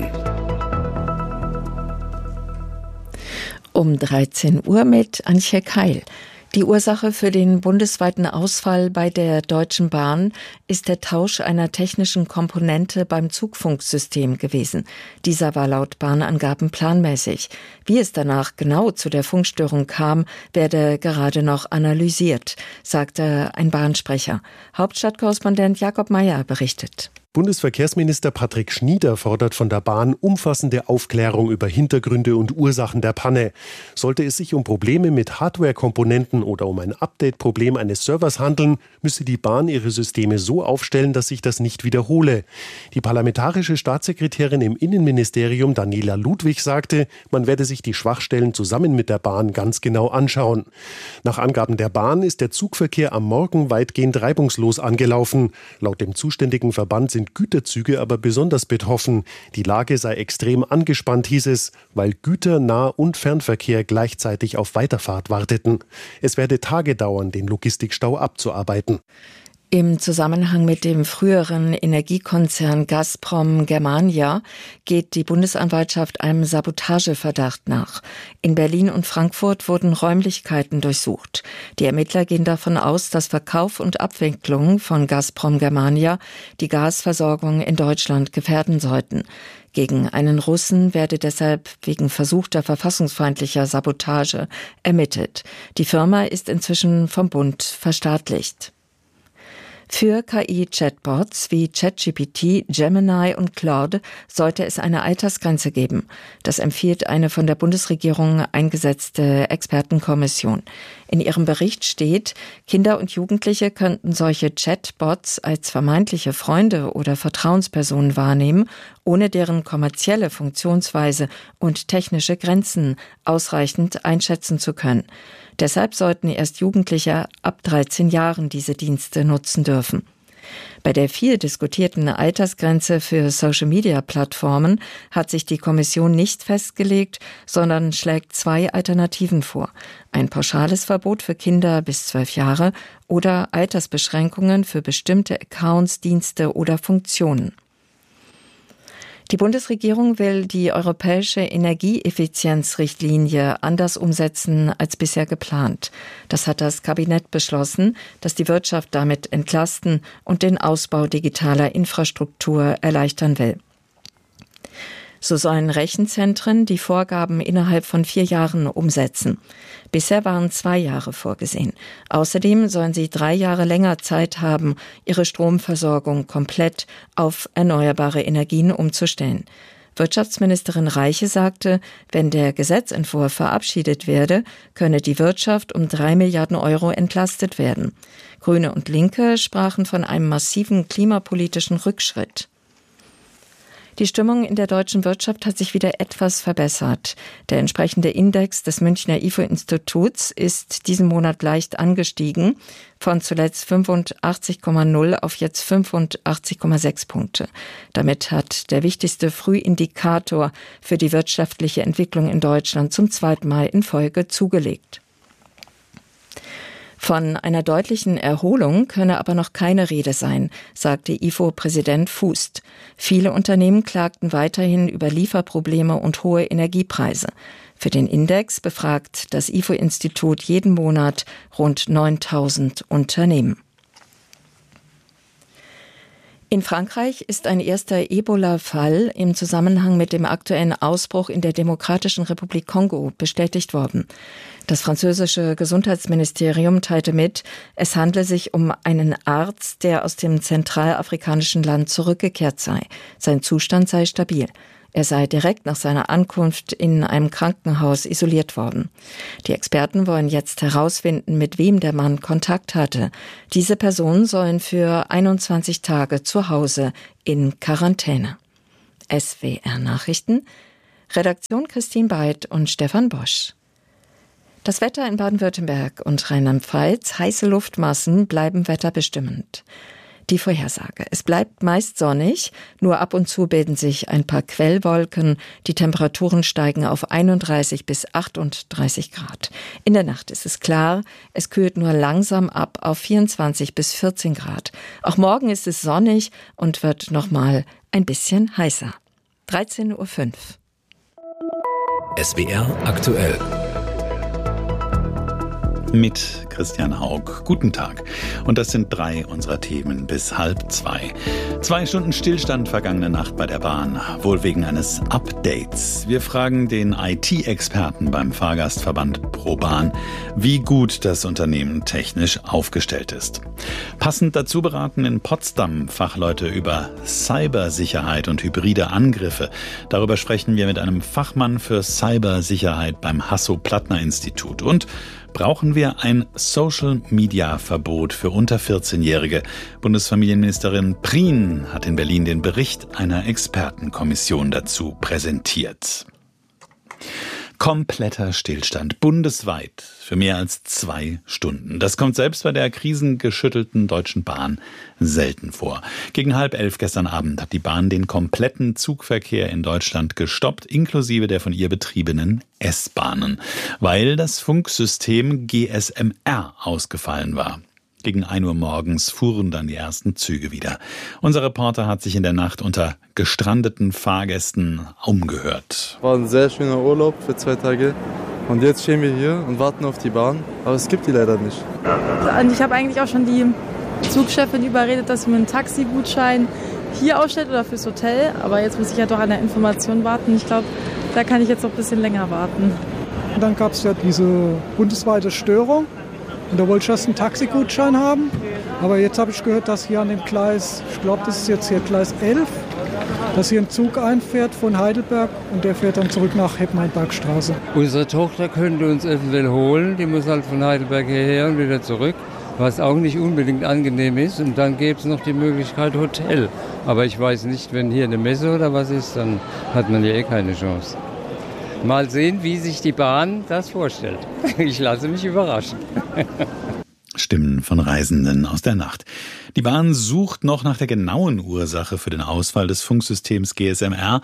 Um dreizehn Uhr mit Antje Keil. Die Ursache für den bundesweiten Ausfall bei der Deutschen Bahn ist der Tausch einer technischen Komponente beim Zugfunksystem gewesen. Dieser war laut Bahnangaben planmäßig. Wie es danach genau zu der Funkstörung kam, werde gerade noch analysiert, sagte ein Bahnsprecher. Hauptstadtkorrespondent Jakob Meyer berichtet. Bundesverkehrsminister Patrick Schnieder fordert von der Bahn umfassende Aufklärung über Hintergründe und Ursachen der Panne. Sollte es sich um Probleme mit Hardware-Komponenten oder um ein Update-Problem eines Servers handeln, müsse die Bahn ihre Systeme so aufstellen, dass sich das nicht wiederhole. Die parlamentarische Staatssekretärin im Innenministerium Daniela Ludwig sagte, man werde sich die Schwachstellen zusammen mit der Bahn ganz genau anschauen. Nach Angaben der Bahn ist der Zugverkehr am Morgen weitgehend reibungslos angelaufen. Laut dem zuständigen Verband sind Güterzüge aber besonders betroffen. Die Lage sei extrem angespannt, hieß es, weil Güter-, Nah- und Fernverkehr gleichzeitig auf Weiterfahrt warteten. Es werde Tage dauern, den Logistikstau abzuarbeiten. Im Zusammenhang mit dem früheren Energiekonzern Gazprom Germania geht die Bundesanwaltschaft einem Sabotageverdacht nach. In Berlin und Frankfurt wurden Räumlichkeiten durchsucht. Die Ermittler gehen davon aus, dass Verkauf und Abwicklung von Gazprom Germania die Gasversorgung in Deutschland gefährden sollten. Gegen einen Russen werde deshalb wegen versuchter verfassungsfeindlicher Sabotage ermittelt. Die Firma ist inzwischen vom Bund verstaatlicht. Für K I-Chatbots wie ChatGPT, Gemini und Claude sollte es eine Altersgrenze geben. Das empfiehlt eine von der Bundesregierung eingesetzte Expertenkommission. In ihrem Bericht steht, Kinder und Jugendliche könnten solche Chatbots als vermeintliche Freunde oder Vertrauenspersonen wahrnehmen, ohne deren kommerzielle Funktionsweise und technische Grenzen ausreichend einschätzen zu können. Deshalb sollten erst Jugendliche ab dreizehn Jahren diese Dienste nutzen dürfen. Bei der viel diskutierten Altersgrenze für Social-Media-Plattformen hat sich die Kommission nicht festgelegt, sondern schlägt zwei Alternativen vor. Ein pauschales Verbot für Kinder bis zwölf Jahre oder Altersbeschränkungen für bestimmte Accounts, Dienste oder Funktionen. Die Bundesregierung will die europäische Energieeffizienzrichtlinie anders umsetzen als bisher geplant. Das hat das Kabinett beschlossen, das die Wirtschaft damit entlasten und den Ausbau digitaler Infrastruktur erleichtern will. So sollen Rechenzentren die Vorgaben innerhalb von vier Jahren umsetzen. Bisher waren zwei Jahre vorgesehen. Außerdem sollen sie drei Jahre länger Zeit haben, ihre Stromversorgung komplett auf erneuerbare Energien umzustellen. Wirtschaftsministerin Reiche sagte, wenn der Gesetzentwurf verabschiedet werde, könne die Wirtschaft um drei Milliarden Euro entlastet werden. Grüne und Linke sprachen von einem massiven klimapolitischen Rückschritt. Die Stimmung in der deutschen Wirtschaft hat sich wieder etwas verbessert. Der entsprechende Index des Münchner I F O-Instituts ist diesen Monat leicht angestiegen, von zuletzt fünfundachtzig Komma null auf jetzt fünfundachtzig Komma sechs Punkte. Damit hat der wichtigste Frühindikator für die wirtschaftliche Entwicklung in Deutschland zum zweiten Mal in Folge zugelegt. Von einer deutlichen Erholung könne aber noch keine Rede sein, sagte I F O-Präsident Fußt. Viele Unternehmen klagten weiterhin über Lieferprobleme und hohe Energiepreise. Für den Index befragt das I F O-Institut jeden Monat rund neuntausend Unternehmen. In Frankreich ist ein erster Ebola-Fall im Zusammenhang mit dem aktuellen Ausbruch in der Demokratischen Republik Kongo bestätigt worden. Das französische Gesundheitsministerium teilte mit, es handle sich um einen Arzt, der aus dem zentralafrikanischen Land zurückgekehrt sei. Sein Zustand sei stabil. Er sei direkt nach seiner Ankunft in einem Krankenhaus isoliert worden. Die Experten wollen jetzt herausfinden, mit wem der Mann Kontakt hatte. Diese Personen sollen für einundzwanzig Tage zu Hause in Quarantäne. S W R Nachrichten, Redaktion Christine Beid und Stefan Bosch. Das Wetter in Baden-Württemberg und Rheinland-Pfalz, heiße Luftmassen bleiben wetterbestimmend. Die Vorhersage. Es bleibt meist sonnig, nur ab und zu bilden sich ein paar Quellwolken. Die Temperaturen steigen auf einunddreißig bis achtunddreißig Grad. In der Nacht ist es klar, es kühlt nur langsam ab auf vierundzwanzig bis vierzehn Grad. Auch morgen ist es sonnig und wird nochmal ein bisschen heißer. dreizehn Uhr fünf. S W R aktuell. Mit Christian Haug. Guten Tag. Und das sind drei unserer Themen bis halb zwei. Zwei Stunden Stillstand vergangene Nacht bei der Bahn, wohl wegen eines Updates. Wir fragen den I T-Experten beim Fahrgastverband ProBahn, wie gut das Unternehmen technisch aufgestellt ist. Passend dazu beraten in Potsdam Fachleute über Cybersicherheit und hybride Angriffe. Darüber sprechen wir mit einem Fachmann für Cybersicherheit beim Hasso-Plattner-Institut. Und brauchen wir ein Social-Media-Verbot für unter vierzehnjährige? Bundesfamilienministerin Prien hat in Berlin den Bericht einer Expertenkommission dazu präsentiert. Kompletter Stillstand bundesweit für mehr als zwei Stunden. Das kommt selbst bei der krisengeschüttelten Deutschen Bahn selten vor. Gegen halb elf gestern Abend hat die Bahn den kompletten Zugverkehr in Deutschland gestoppt, inklusive der von ihr betriebenen S-Bahnen, weil das Funksystem G S M R ausgefallen war. Gegen ein Uhr morgens fuhren dann die ersten Züge wieder. Unser Reporter hat sich in der Nacht unter gestrandeten Fahrgästen umgehört. War ein sehr schöner Urlaub für zwei Tage. Und jetzt stehen wir hier und warten auf die Bahn. Aber es gibt die leider nicht. Und ich habe eigentlich auch schon die Zugchefin überredet, dass sie mir einen Taxigutschein hier ausstellt oder fürs Hotel. Aber jetzt muss ich ja doch an der Information warten. Ich glaube, da kann ich jetzt noch ein bisschen länger warten. Und dann gab es ja diese bundesweite Störung. Und da wollte ich erst einen Taxigutschein haben. Aber jetzt habe ich gehört, dass hier an dem Gleis, ich glaube, das ist jetzt hier Gleis elf, dass hier ein Zug einfährt von Heidelberg und der fährt dann zurück nach Hepp-Mein-Bergstraße. Unsere Tochter könnte uns eventuell holen, die muss halt von Heidelberg hierher und wieder zurück, was auch nicht unbedingt angenehm ist. Und dann gäbe es noch die Möglichkeit Hotel. Aber ich weiß nicht, wenn hier eine Messe oder was ist, dann hat man ja eh keine Chance. Mal sehen, wie sich die Bahn das vorstellt. Ich lasse mich überraschen. Stimmen von Reisenden aus der Nacht. Die Bahn sucht noch nach der genauen Ursache für den Ausfall des Funksystems G S M R.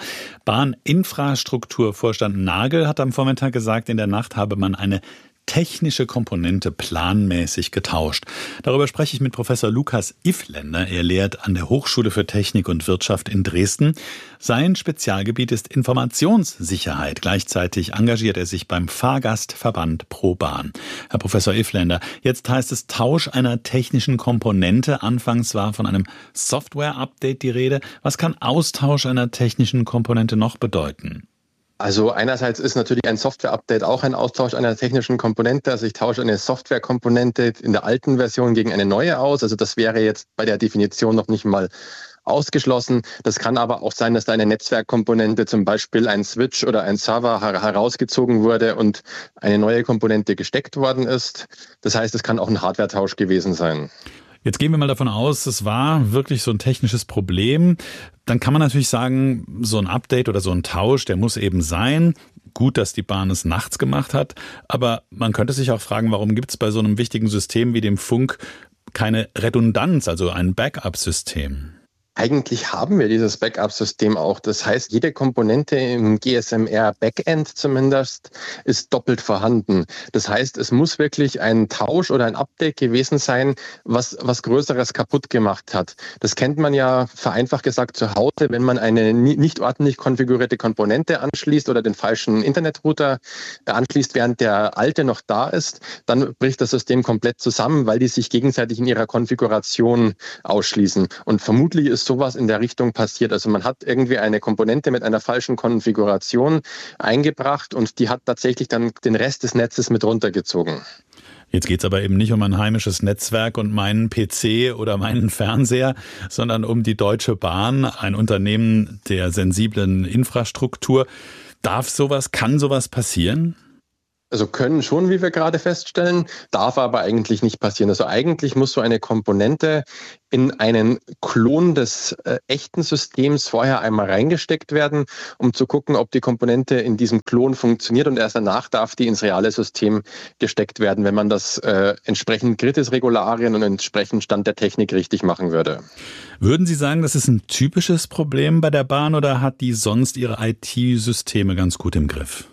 Bahninfrastrukturvorstand Nagel hat am Vormittag gesagt, in der Nacht habe man eine technische Komponente planmäßig getauscht. Darüber spreche ich mit Professor Lukas Ifländer. Er lehrt an der Hochschule für Technik und Wirtschaft in Dresden. Sein Spezialgebiet ist Informationssicherheit. Gleichzeitig engagiert er sich beim Fahrgastverband ProBahn. Herr Professor Ifländer, jetzt heißt es Tausch einer technischen Komponente. Anfangs war von einem Software-Update die Rede. Was kann Austausch einer technischen Komponente noch bedeuten? Also einerseits ist natürlich ein Software-Update auch ein Austausch einer technischen Komponente. Also ich tausche eine Software-Komponente in der alten Version gegen eine neue aus. Also das wäre jetzt bei der Definition noch nicht mal ausgeschlossen. Das kann aber auch sein, dass da eine Netzwerkkomponente, zum Beispiel ein Switch oder ein Server herausgezogen wurde und eine neue Komponente gesteckt worden ist. Das heißt, es kann auch ein Hardware-Tausch gewesen sein. Jetzt gehen wir mal davon aus, es war wirklich so ein technisches Problem. Dann kann man natürlich sagen, so ein Update oder so ein Tausch, der muss eben sein. Gut, dass die Bahn es nachts gemacht hat. Aber man könnte sich auch fragen, warum gibt es bei so einem wichtigen System wie dem Funk keine Redundanz, also ein Backup-System? Eigentlich haben wir dieses Backup-System auch. Das heißt, jede Komponente im G S M R-Backend zumindest ist doppelt vorhanden. Das heißt, es muss wirklich ein Tausch oder ein Update gewesen sein, was was Größeres kaputt gemacht hat. Das kennt man ja vereinfacht gesagt zu Hause, wenn man eine nicht ordentlich konfigurierte Komponente anschließt oder den falschen Internetrouter anschließt, während der alte noch da ist, dann bricht das System komplett zusammen, weil die sich gegenseitig in ihrer Konfiguration ausschließen. Und vermutlich ist dass sowas in der Richtung passiert. Also man hat irgendwie eine Komponente mit einer falschen Konfiguration eingebracht und die hat tatsächlich dann den Rest des Netzes mit runtergezogen. Jetzt geht es aber eben nicht um ein heimisches Netzwerk und meinen P C oder meinen Fernseher, sondern um die Deutsche Bahn, ein Unternehmen der sensiblen Infrastruktur. Darf sowas, kann sowas passieren? Also können schon, wie wir gerade feststellen, darf aber eigentlich nicht passieren. Also eigentlich muss so eine Komponente in einen Klon des äh, echten Systems vorher einmal reingesteckt werden, um zu gucken, ob die Komponente in diesem Klon funktioniert, und erst danach darf die ins reale System gesteckt werden, wenn man das äh, entsprechend Kritis-Regularien und entsprechend Stand der Technik richtig machen würde. Würden Sie sagen, das ist ein typisches Problem bei der Bahn, oder hat die sonst ihre I T-Systeme ganz gut im Griff?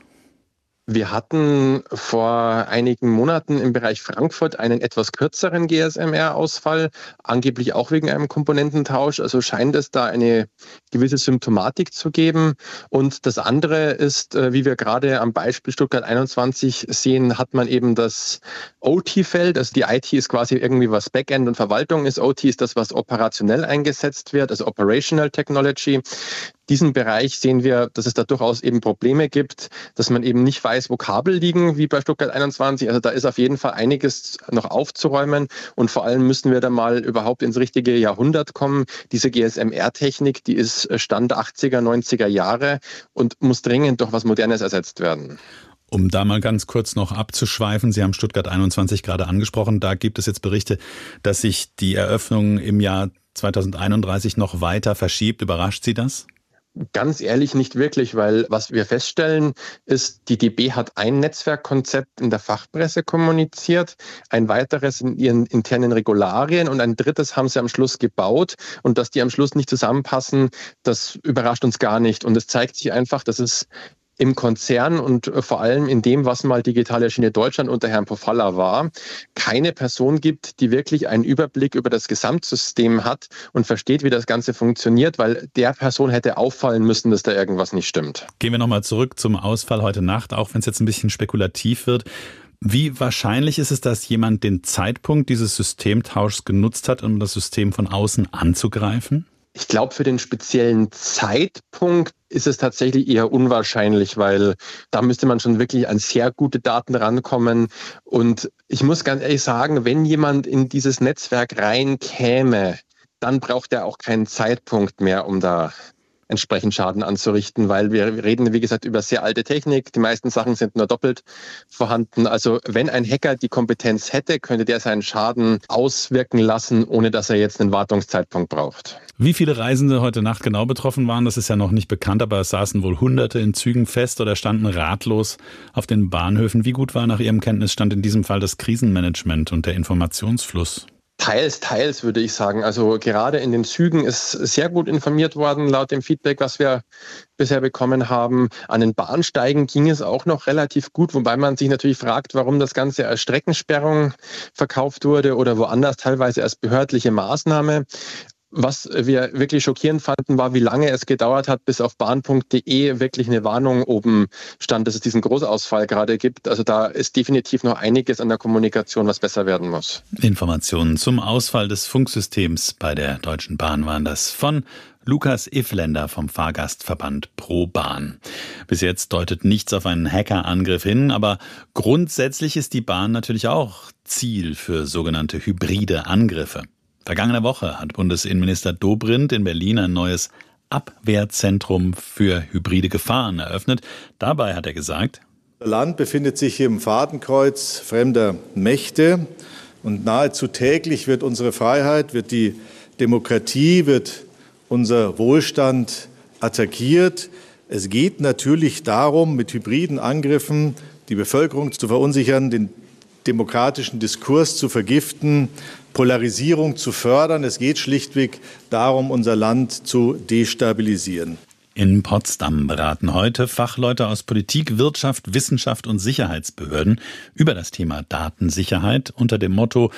Wir hatten vor einigen Monaten im Bereich Frankfurt einen etwas kürzeren G S M R-Ausfall, angeblich auch wegen einem Komponententausch. Also scheint es da eine gewisse Symptomatik zu geben. Und das andere ist, wie wir gerade am Beispiel Stuttgart einundzwanzig sehen, hat man eben das O T-Feld. Also die I T ist quasi irgendwie, was Backend und Verwaltung ist. O T ist das, was operationell eingesetzt wird, also Operational Technology. Diesen Bereich sehen wir, dass es da durchaus eben Probleme gibt, dass man eben nicht weiß, wo Kabel liegen, wie bei Stuttgart einundzwanzig. Also da ist auf jeden Fall einiges noch aufzuräumen, und vor allem müssen wir da mal überhaupt ins richtige Jahrhundert kommen. Diese G S M R-Technik, die ist Stand achtziger, neunziger Jahre und muss dringend durch was Modernes ersetzt werden. Um da mal ganz kurz noch abzuschweifen, Sie haben Stuttgart einundzwanzig gerade angesprochen, da gibt es jetzt Berichte, dass sich die Eröffnung im Jahr zweitausendeinunddreißig noch weiter verschiebt. Überrascht Sie das? Ganz ehrlich nicht wirklich, weil was wir feststellen ist, die D B hat ein Netzwerkkonzept in der Fachpresse kommuniziert, ein weiteres in ihren internen Regularien und ein drittes haben sie am Schluss gebaut, und dass die am Schluss nicht zusammenpassen, das überrascht uns gar nicht, und es zeigt sich einfach, dass es im Konzern und vor allem in dem, was mal Digitale Schiene Deutschland unter Herrn Pofalla war, keine Person gibt, die wirklich einen Überblick über das Gesamtsystem hat und versteht, wie das Ganze funktioniert, weil der Person hätte auffallen müssen, dass da irgendwas nicht stimmt. Gehen wir nochmal zurück zum Ausfall heute Nacht, auch wenn es jetzt ein bisschen spekulativ wird. Wie wahrscheinlich ist es, dass jemand den Zeitpunkt dieses Systemtauschs genutzt hat, um das System von außen anzugreifen? Ich glaube, für den speziellen Zeitpunkt ist es tatsächlich eher unwahrscheinlich, weil da müsste man schon wirklich an sehr gute Daten rankommen. Und ich muss ganz ehrlich sagen, wenn jemand in dieses Netzwerk reinkäme, dann braucht er auch keinen Zeitpunkt mehr, um da entsprechend Schaden anzurichten, weil wir reden, wie gesagt, über sehr alte Technik. Die meisten Sachen sind nur doppelt vorhanden. Also wenn ein Hacker die Kompetenz hätte, könnte der seinen Schaden auswirken lassen, ohne dass er jetzt einen Wartungszeitpunkt braucht. Wie viele Reisende heute Nacht genau betroffen waren, das ist ja noch nicht bekannt, aber es saßen wohl Hunderte in Zügen fest oder standen ratlos auf den Bahnhöfen. Wie gut war nach Ihrem Kenntnisstand in diesem Fall das Krisenmanagement und der Informationsfluss? Teils, teils würde ich sagen. Also gerade in den Zügen ist sehr gut informiert worden, laut dem Feedback, was wir bisher bekommen haben. An den Bahnsteigen ging es auch noch relativ gut, wobei man sich natürlich fragt, warum das Ganze als Streckensperrung verkauft wurde oder woanders teilweise als behördliche Maßnahme. Was wir wirklich schockierend fanden, war, wie lange es gedauert hat, bis auf bahn punkt de wirklich eine Warnung oben stand, dass es diesen Großausfall gerade gibt. Also da ist definitiv noch einiges an der Kommunikation, was besser werden muss. Informationen zum Ausfall des Funksystems bei der Deutschen Bahn waren das von Lukas Ifländer vom Fahrgastverband ProBahn. Bis jetzt deutet nichts auf einen Hackerangriff hin, aber grundsätzlich ist die Bahn natürlich auch Ziel für sogenannte hybride Angriffe. Vergangene Woche hat Bundesinnenminister Dobrindt in Berlin ein neues Abwehrzentrum für hybride Gefahren eröffnet. Dabei hat er gesagt: Das Land befindet sich im Fadenkreuz fremder Mächte und nahezu täglich wird unsere Freiheit, wird die Demokratie, wird unser Wohlstand attackiert. Es geht natürlich darum, mit hybriden Angriffen die Bevölkerung zu verunsichern, den demokratischen Diskurs zu vergiften, Polarisierung zu fördern. Es geht schlichtweg darum, unser Land zu destabilisieren. In Potsdam beraten heute Fachleute aus Politik, Wirtschaft, Wissenschaft und Sicherheitsbehörden über das Thema Datensicherheit unter dem Motto: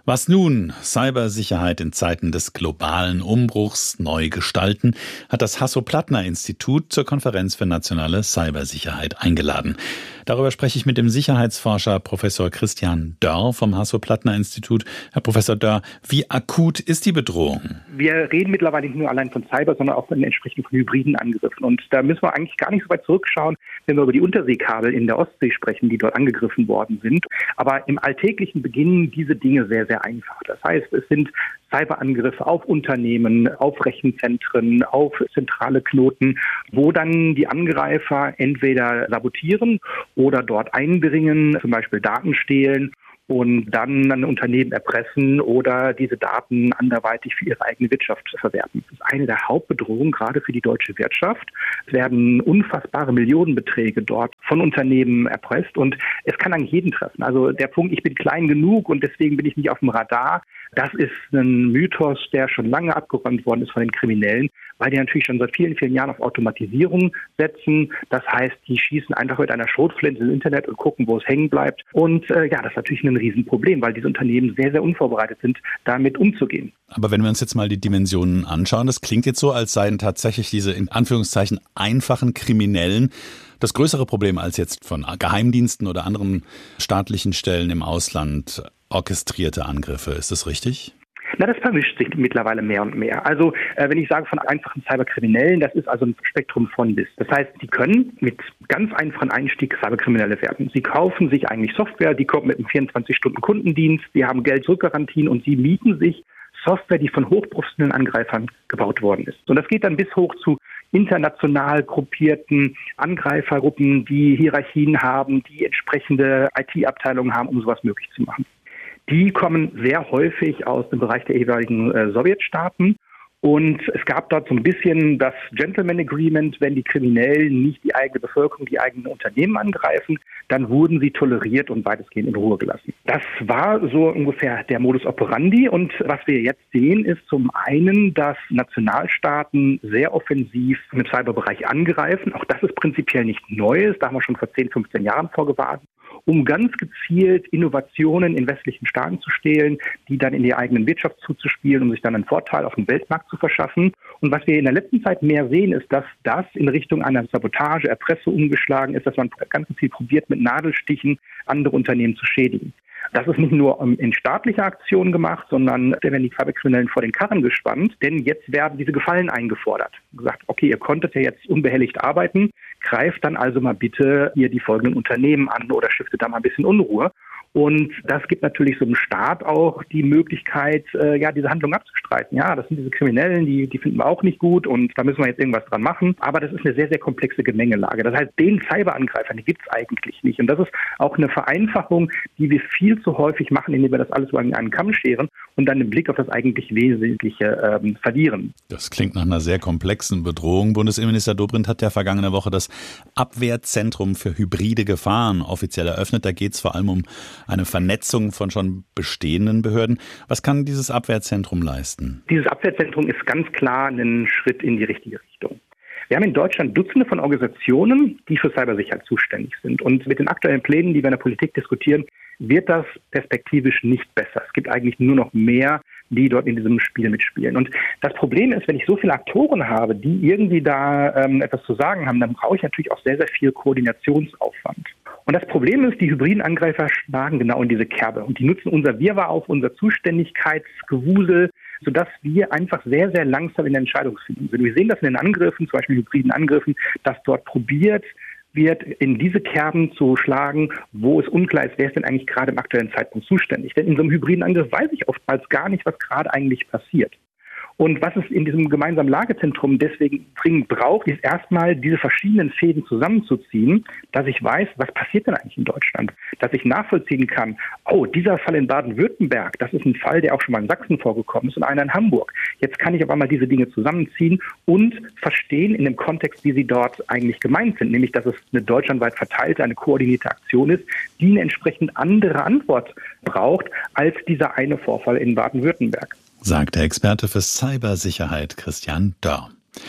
Was nun? Cybersicherheit in Zeiten des globalen Umbruchs neu gestalten, hat das Hasso-Plattner-Institut zur Konferenz für nationale Cybersicherheit eingeladen. Darüber spreche ich mit dem Sicherheitsforscher Professor Christian Dörr vom Hasso-Plattner-Institut. Herr Professor Dörr, wie akut ist die Bedrohung? Wir reden mittlerweile nicht nur allein von Cyber, sondern auch von den entsprechenden von hybriden Angriffen. Und da müssen wir eigentlich gar nicht so weit zurückschauen, wenn wir über die Unterseekabel in der Ostsee sprechen, die dort angegriffen worden sind. Aber im Alltäglichen beginnen diese Dinge sehr, sehr einfach. Das heißt, es sind Cyberangriffe auf Unternehmen, auf Rechenzentren, auf zentrale Knoten, wo dann die Angreifer entweder sabotieren oder dort eindringen, zum Beispiel Daten stehlen und dann ein Unternehmen erpressen oder diese Daten anderweitig für ihre eigene Wirtschaft verwerten. Das ist eine der Hauptbedrohungen, gerade für die deutsche Wirtschaft. Es werden unfassbare Millionenbeträge dort von Unternehmen erpresst und es kann eigentlich jeden treffen. Also der Punkt, ich bin klein genug und deswegen bin ich nicht auf dem Radar, das ist ein Mythos, der schon lange abgeräumt worden ist von den Kriminellen, weil die natürlich schon seit vielen, vielen Jahren auf Automatisierung setzen. Das heißt, die schießen einfach mit einer Schrotflinte ins Internet und gucken, wo es hängen bleibt. Und äh, ja, das ist natürlich ein Riesenproblem, weil diese Unternehmen sehr, sehr unvorbereitet sind, damit umzugehen. Aber wenn wir uns jetzt mal die Dimensionen anschauen, das klingt jetzt so, als seien tatsächlich diese in Anführungszeichen einfachen Kriminellen das größere Problem als jetzt von Geheimdiensten oder anderen staatlichen Stellen im Ausland orchestrierte Angriffe. Ist das richtig? Na, das vermischt sich mittlerweile mehr und mehr. Also äh, wenn ich sage von einfachen Cyberkriminellen, das ist also ein Spektrum von bis. Das heißt, sie können mit ganz einfachen Einstieg Cyberkriminelle werden. Sie kaufen sich eigentlich Software, die kommt mit einem vierundzwanzig Stunden Kundendienst, die haben Geld-Zurück-Garantien und sie mieten sich Software, die von hochprofessionellen Angreifern gebaut worden ist. Und das geht dann bis hoch zu international gruppierten Angreifergruppen, die Hierarchien haben, die entsprechende I T-Abteilungen haben, um sowas möglich zu machen. Die kommen sehr häufig aus dem Bereich der jeweiligen äh, Sowjetstaaten. Und es gab dort so ein bisschen das Gentleman Agreement, wenn die Kriminellen nicht die eigene Bevölkerung, die eigenen Unternehmen angreifen, dann wurden sie toleriert und weitestgehend in Ruhe gelassen. Das war so ungefähr der Modus operandi. Und was wir jetzt sehen, ist zum einen, dass Nationalstaaten sehr offensiv im Cyberbereich angreifen. Auch das ist prinzipiell nicht Neues. Da haben wir schon vor zehn, fünfzehn Jahren vorgewarnt, um ganz gezielt Innovationen in westlichen Staaten zu stehlen, die dann in die eigenen Wirtschaft zuzuspielen, um sich dann einen Vorteil auf dem Weltmarkt zu verschaffen. Und was wir in der letzten Zeit mehr sehen, ist, dass das in Richtung einer Sabotage, Erpressung umgeschlagen ist, dass man ganz gezielt probiert, mit Nadelstichen andere Unternehmen zu schädigen. Das ist nicht nur in staatlicher Aktion gemacht, sondern da werden die Cyberkriminellen vor den Karren gespannt, denn jetzt werden diese Gefallen eingefordert. Gesagt, okay, ihr konntet ja jetzt unbehelligt arbeiten, greift dann also mal bitte hier die folgenden Unternehmen an oder stiftet da mal ein bisschen Unruhe. Und das gibt natürlich so einem Staat auch die Möglichkeit, äh, ja, diese Handlung abzustreiten. Ja, das sind diese Kriminellen, die, die finden wir auch nicht gut und da müssen wir jetzt irgendwas dran machen. Aber das ist eine sehr, sehr komplexe Gemengelage. Das heißt, den Cyberangreifern, die gibt es eigentlich nicht. Und das ist auch eine Vereinfachung, die wir viel zu häufig machen, indem wir das alles über einen Kamm scheren und dann den Blick auf das eigentlich Wesentliche ähm, verlieren. Das klingt nach einer sehr komplexen Bedrohung. Bundesinnenminister Dobrindt hat ja vergangene Woche das Abwehrzentrum für hybride Gefahren offiziell eröffnet. Da geht es vor allem um eine Vernetzung von schon bestehenden Behörden. Was kann dieses Abwehrzentrum leisten? Dieses Abwehrzentrum ist ganz klar ein Schritt in die richtige Richtung. Wir haben in Deutschland Dutzende von Organisationen, die für Cybersicherheit zuständig sind. Und mit den aktuellen Plänen, die wir in der Politik diskutieren, wird das perspektivisch nicht besser. Es gibt eigentlich nur noch mehr, die dort in diesem Spiel mitspielen. Und das Problem ist, wenn ich so viele Aktoren habe, die irgendwie da ähm, etwas zu sagen haben, dann brauche ich natürlich auch sehr, sehr viel Koordinationsaufwand. Und das Problem ist, die hybriden Angreifer schlagen genau in diese Kerbe. Und die nutzen unser Wirrwarr auf, unser Zuständigkeitsgewusel, sodass wir einfach sehr, sehr langsam in der Entscheidungsfindung sind. Wir sehen das in den Angriffen, zum Beispiel hybriden Angriffen, dass dort probiert wird, in diese Kerben zu schlagen, wo es unklar ist, wer ist denn eigentlich gerade im aktuellen Zeitpunkt zuständig. Denn in so einem hybriden Angriff weiß ich oftmals gar nicht, was gerade eigentlich passiert. Und was es in diesem gemeinsamen Lagezentrum deswegen dringend braucht, ist erstmal diese verschiedenen Fäden zusammenzuziehen, dass ich weiß, was passiert denn eigentlich in Deutschland? Dass ich nachvollziehen kann, oh, dieser Fall in Baden-Württemberg, das ist ein Fall, der auch schon mal in Sachsen vorgekommen ist und einer in Hamburg. Jetzt kann ich auf einmal diese Dinge zusammenziehen und verstehen in dem Kontext, wie sie dort eigentlich gemeint sind, nämlich, dass es eine deutschlandweit verteilte, eine koordinierte Aktion ist, die eine entsprechend andere Antwort braucht als dieser eine Vorfall in Baden-Württemberg. Sagt der Experte für Cybersicherheit Christian Dörr.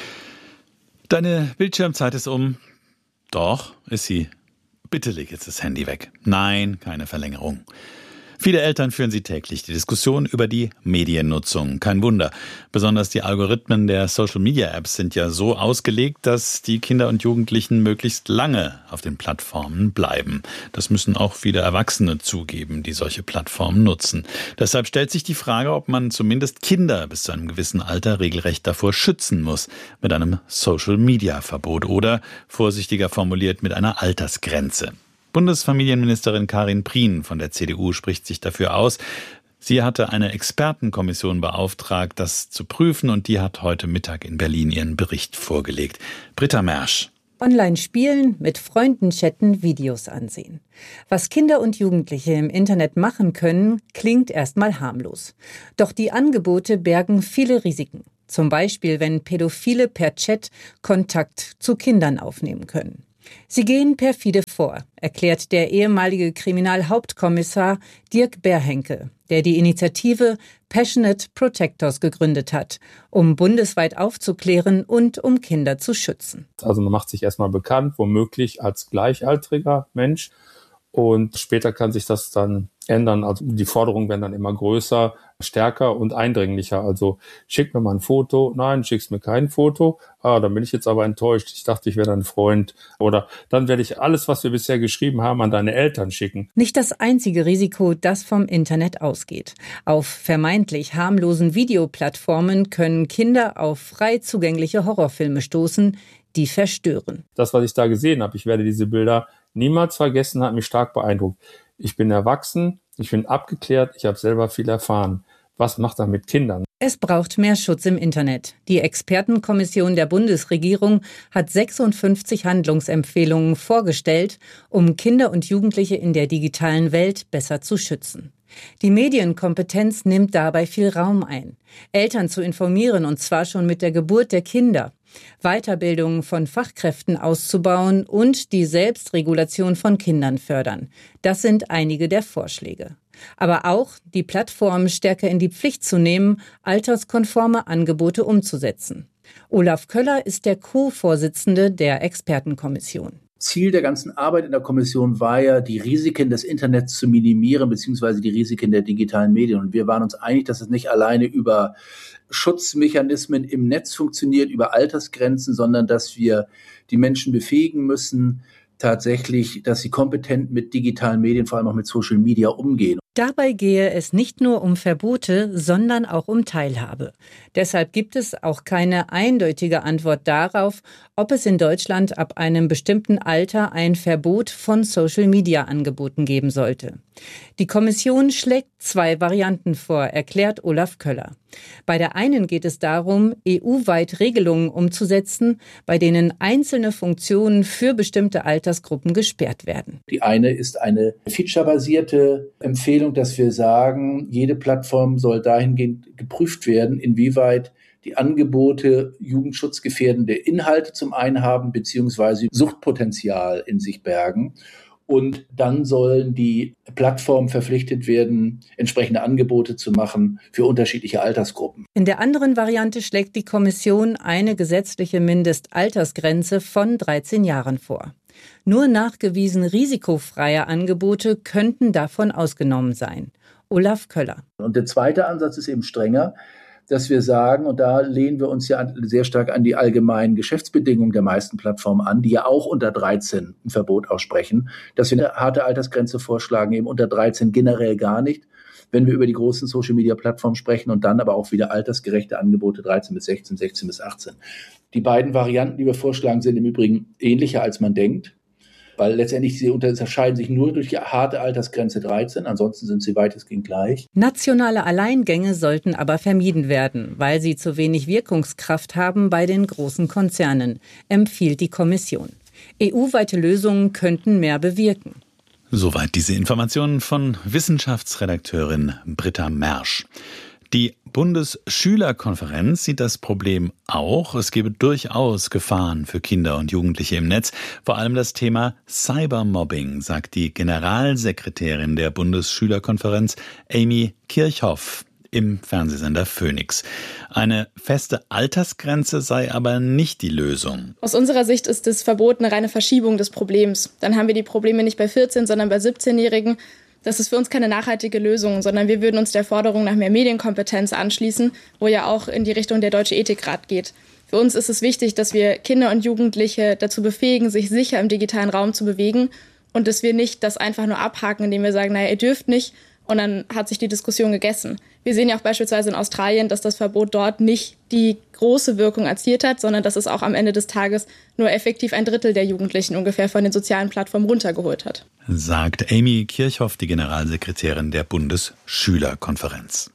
Deine Bildschirmzeit ist um. Doch, ist sie. Bitte leg jetzt das Handy weg. Nein, keine Verlängerung. Viele Eltern führen sie täglich, die Diskussion über die Mediennutzung. Kein Wunder. Besonders die Algorithmen der Social-Media-Apps sind ja so ausgelegt, dass die Kinder und Jugendlichen möglichst lange auf den Plattformen bleiben. Das müssen auch viele Erwachsene zugeben, die solche Plattformen nutzen. Deshalb stellt sich die Frage, ob man zumindest Kinder bis zu einem gewissen Alter regelrecht davor schützen muss mit einem Social-Media-Verbot oder, vorsichtiger formuliert, mit einer Altersgrenze. Bundesfamilienministerin Karin Prien von der C D U spricht sich dafür aus. Sie hatte eine Expertenkommission beauftragt, das zu prüfen, und die hat heute Mittag in Berlin ihren Bericht vorgelegt. Britta Mersch. Online spielen, mit Freunden chatten, Videos ansehen. Was Kinder und Jugendliche im Internet machen können, klingt erstmal harmlos. Doch die Angebote bergen viele Risiken. Zum Beispiel, wenn Pädophile per Chat Kontakt zu Kindern aufnehmen können. Sie gehen perfide vor, erklärt der ehemalige Kriminalhauptkommissar Dirk Berhenke, der die Initiative Passionate Protectors gegründet hat, um bundesweit aufzuklären und um Kinder zu schützen. Also man macht sich erstmal bekannt, womöglich als gleichaltriger Mensch, und später kann sich das dann ändern. Also die Forderungen werden dann immer größer, stärker und eindringlicher. Also schick mir mal ein Foto. Nein, schickst mir kein Foto. Ah, dann bin ich jetzt aber enttäuscht. Ich dachte, ich wäre dein Freund. Oder dann werde ich alles, was wir bisher geschrieben haben, an deine Eltern schicken. Nicht das einzige Risiko, das vom Internet ausgeht. Auf vermeintlich harmlosen Videoplattformen können Kinder auf frei zugängliche Horrorfilme stoßen, die verstören. Das, was ich da gesehen habe, ich werde diese Bilder niemals vergessen, hat mich stark beeindruckt. Ich bin erwachsen, ich bin abgeklärt, ich habe selber viel erfahren. Was macht er mit Kindern? Es braucht mehr Schutz im Internet. Die Expertenkommission der Bundesregierung hat sechsundfünfzig Handlungsempfehlungen vorgestellt, um Kinder und Jugendliche in der digitalen Welt besser zu schützen. Die Medienkompetenz nimmt dabei viel Raum ein. Eltern zu informieren, und zwar schon mit der Geburt der Kinder. Weiterbildung von Fachkräften auszubauen und die Selbstregulation von Kindern fördern. Das sind einige der Vorschläge. Aber auch die Plattformen stärker in die Pflicht zu nehmen, alterskonforme Angebote umzusetzen. Olaf Köller ist der Co-Vorsitzende der Expertenkommission. Ziel der ganzen Arbeit in der Kommission war ja, die Risiken des Internets zu minimieren, beziehungsweise die Risiken der digitalen Medien. Und wir waren uns einig, dass es nicht alleine über Schutzmechanismen im Netz funktioniert, über Altersgrenzen, sondern dass wir die Menschen befähigen müssen, tatsächlich, dass sie kompetent mit digitalen Medien, vor allem auch mit Social Media, umgehen. Dabei gehe es nicht nur um Verbote, sondern auch um Teilhabe. Deshalb gibt es auch keine eindeutige Antwort darauf, ob es in Deutschland ab einem bestimmten Alter ein Verbot von Social-Media-Angeboten geben sollte. Die Kommission schlägt zwei Varianten vor, erklärt Olaf Köller. Bei der einen geht es darum, E U-weit Regelungen umzusetzen, bei denen einzelne Funktionen für bestimmte Altersgruppen gesperrt werden. Die eine ist eine featurebasierte Empfehlung, dass wir sagen, jede Plattform soll dahingehend geprüft werden, inwieweit die Angebote jugendschutzgefährdende Inhalte zum einen haben, beziehungsweise Suchtpotenzial in sich bergen. Und dann sollen die Plattformen verpflichtet werden, entsprechende Angebote zu machen für unterschiedliche Altersgruppen. In der anderen Variante schlägt die Kommission eine gesetzliche Mindestaltersgrenze von dreizehn Jahren vor. Nur nachgewiesen risikofreie Angebote könnten davon ausgenommen sein. Olaf Köller. Und der zweite Ansatz ist eben strenger, dass wir sagen, und da lehnen wir uns ja sehr stark an die allgemeinen Geschäftsbedingungen der meisten Plattformen an, die ja auch unter dreizehn ein Verbot aussprechen, dass wir eine harte Altersgrenze vorschlagen, eben unter dreizehn generell gar nicht, wenn wir über die großen Social-Media-Plattformen sprechen, und dann aber auch wieder altersgerechte Angebote dreizehn bis sechzehn, sechzehn bis achtzehn. Die beiden Varianten, die wir vorschlagen, sind im Übrigen ähnlicher, als man denkt, weil letztendlich sie unterscheiden sich nur durch die harte Altersgrenze dreizehn, ansonsten sind sie weitestgehend gleich. Nationale Alleingänge sollten aber vermieden werden, weil sie zu wenig Wirkungskraft haben bei den großen Konzernen, empfiehlt die Kommission. E U-weite Lösungen könnten mehr bewirken. Soweit diese Informationen von Wissenschaftsredakteurin Britta Mersch. Die Bundesschülerkonferenz sieht das Problem auch. Es gebe durchaus Gefahren für Kinder und Jugendliche im Netz. Vor allem das Thema Cybermobbing, sagt die Generalsekretärin der Bundesschülerkonferenz, Amy Kirchhoff, im Fernsehsender Phoenix. Eine feste Altersgrenze sei aber nicht die Lösung. Aus unserer Sicht ist das Verbot eine reine Verschiebung des Problems. Dann haben wir die Probleme nicht bei vierzehn, sondern bei siebzehnjährigen. Das ist für uns keine nachhaltige Lösung, sondern wir würden uns der Forderung nach mehr Medienkompetenz anschließen, wo ja auch in die Richtung der Deutsche Ethikrat geht. Für uns ist es wichtig, dass wir Kinder und Jugendliche dazu befähigen, sich sicher im digitalen Raum zu bewegen und dass wir nicht das einfach nur abhaken, indem wir sagen, naja, ihr dürft nicht und dann hat sich die Diskussion gegessen. Wir sehen ja auch beispielsweise in Australien, dass das Verbot dort nicht die große Wirkung erzielt hat, sondern dass es auch am Ende des Tages nur effektiv ein Drittel der Jugendlichen ungefähr von den sozialen Plattformen runtergeholt hat. Sagt Amy Kirchhoff, die Generalsekretärin der Bundesschülerkonferenz.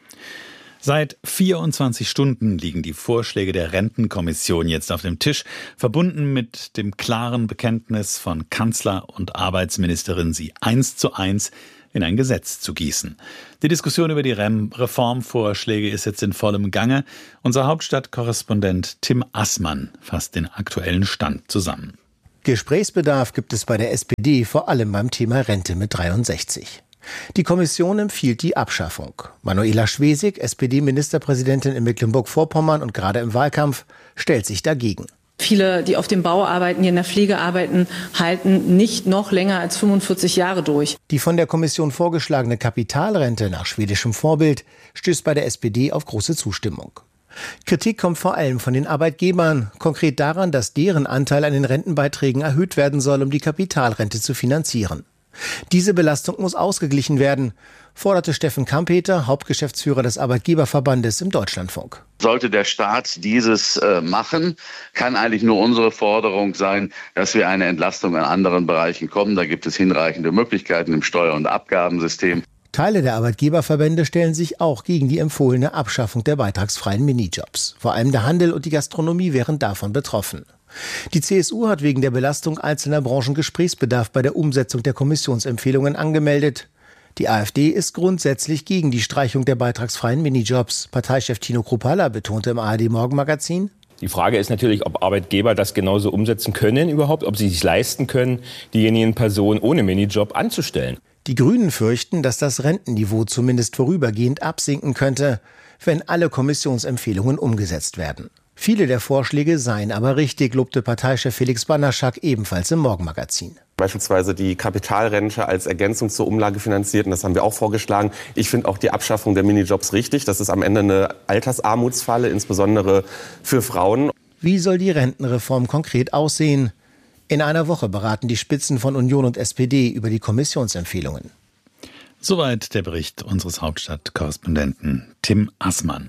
Seit vierundzwanzig Stunden liegen die Vorschläge der Rentenkommission jetzt auf dem Tisch, verbunden mit dem klaren Bekenntnis von Kanzler und Arbeitsministerin, sie eins zu eins in ein Gesetz zu gießen. Die Diskussion über die Reformvorschläge ist jetzt in vollem Gange. Unser Hauptstadtkorrespondent Tim Assmann fasst den aktuellen Stand zusammen. Gesprächsbedarf gibt es bei der S P D, vor allem beim Thema Rente mit dreiundsechzig. Die Kommission empfiehlt die Abschaffung. Manuela Schwesig, S P D-Ministerpräsidentin in Mecklenburg-Vorpommern und gerade im Wahlkampf, stellt sich dagegen. Viele, die auf dem Bau arbeiten, die in der Pflege arbeiten, halten nicht noch länger als fünfundvierzig Jahre durch. Die von der Kommission vorgeschlagene Kapitalrente nach schwedischem Vorbild stößt bei der S P D auf große Zustimmung. Kritik kommt vor allem von den Arbeitgebern, konkret daran, dass deren Anteil an den Rentenbeiträgen erhöht werden soll, um die Kapitalrente zu finanzieren. Diese Belastung muss ausgeglichen werden, forderte Steffen Kampeter, Hauptgeschäftsführer des Arbeitgeberverbandes im Deutschlandfunk. Sollte der Staat dieses äh, machen, kann eigentlich nur unsere Forderung sein, dass wir eine Entlastung an anderen Bereichen kommen. Da gibt es hinreichende Möglichkeiten im Steuer- und Abgabensystem. Teile der Arbeitgeberverbände stellen sich auch gegen die empfohlene Abschaffung der beitragsfreien Minijobs. Vor allem der Handel und die Gastronomie wären davon betroffen. Die C S U hat wegen der Belastung einzelner Branchen Gesprächsbedarf bei der Umsetzung der Kommissionsempfehlungen angemeldet. Die AfD ist grundsätzlich gegen die Streichung der beitragsfreien Minijobs. Parteichef Tino Kruppalla betonte im A R D-Morgenmagazin: Die Frage ist natürlich, ob Arbeitgeber das genauso umsetzen können überhaupt, ob sie sich leisten können, diejenigen Personen ohne Minijob anzustellen. Die Grünen fürchten, dass das Rentenniveau zumindest vorübergehend absinken könnte, wenn alle Kommissionsempfehlungen umgesetzt werden. Viele der Vorschläge seien aber richtig, lobte Parteichef Felix Banaszak ebenfalls im Morgenmagazin. Beispielsweise die Kapitalrente als Ergänzung zur Umlage finanziert, und das haben wir auch vorgeschlagen. Ich finde auch die Abschaffung der Minijobs richtig. Das ist am Ende eine Altersarmutsfalle, insbesondere für Frauen. Wie soll die Rentenreform konkret aussehen? In einer Woche beraten die Spitzen von Union und S P D über die Kommissionsempfehlungen. Soweit der Bericht unseres Hauptstadtkorrespondenten Tim Assmann.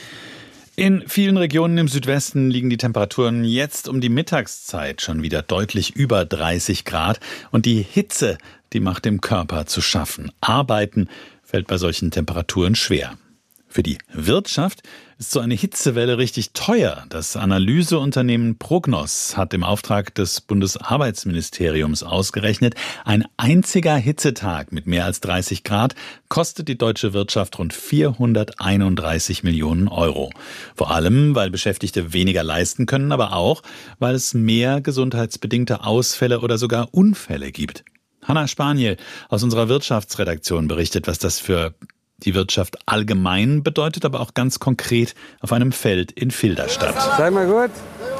In vielen Regionen im Südwesten liegen die Temperaturen jetzt um die Mittagszeit schon wieder deutlich über dreißig Grad. Und die Hitze, die macht dem Körper zu schaffen. Arbeiten fällt bei solchen Temperaturen schwer. Für die Wirtschaft ist so eine Hitzewelle richtig teuer. Das Analyseunternehmen Prognos hat im Auftrag des Bundesarbeitsministeriums ausgerechnet, ein einziger Hitzetag mit mehr als dreißig Grad kostet die deutsche Wirtschaft rund vierhunderteinunddreißig Millionen Euro. Vor allem, weil Beschäftigte weniger leisten können, aber auch, weil es mehr gesundheitsbedingte Ausfälle oder sogar Unfälle gibt. Hanna Spaniel aus unserer Wirtschaftsredaktion berichtet, was das für die Wirtschaft allgemein bedeutet, aber auch ganz konkret auf einem Feld in Filderstadt. Sei mal gut.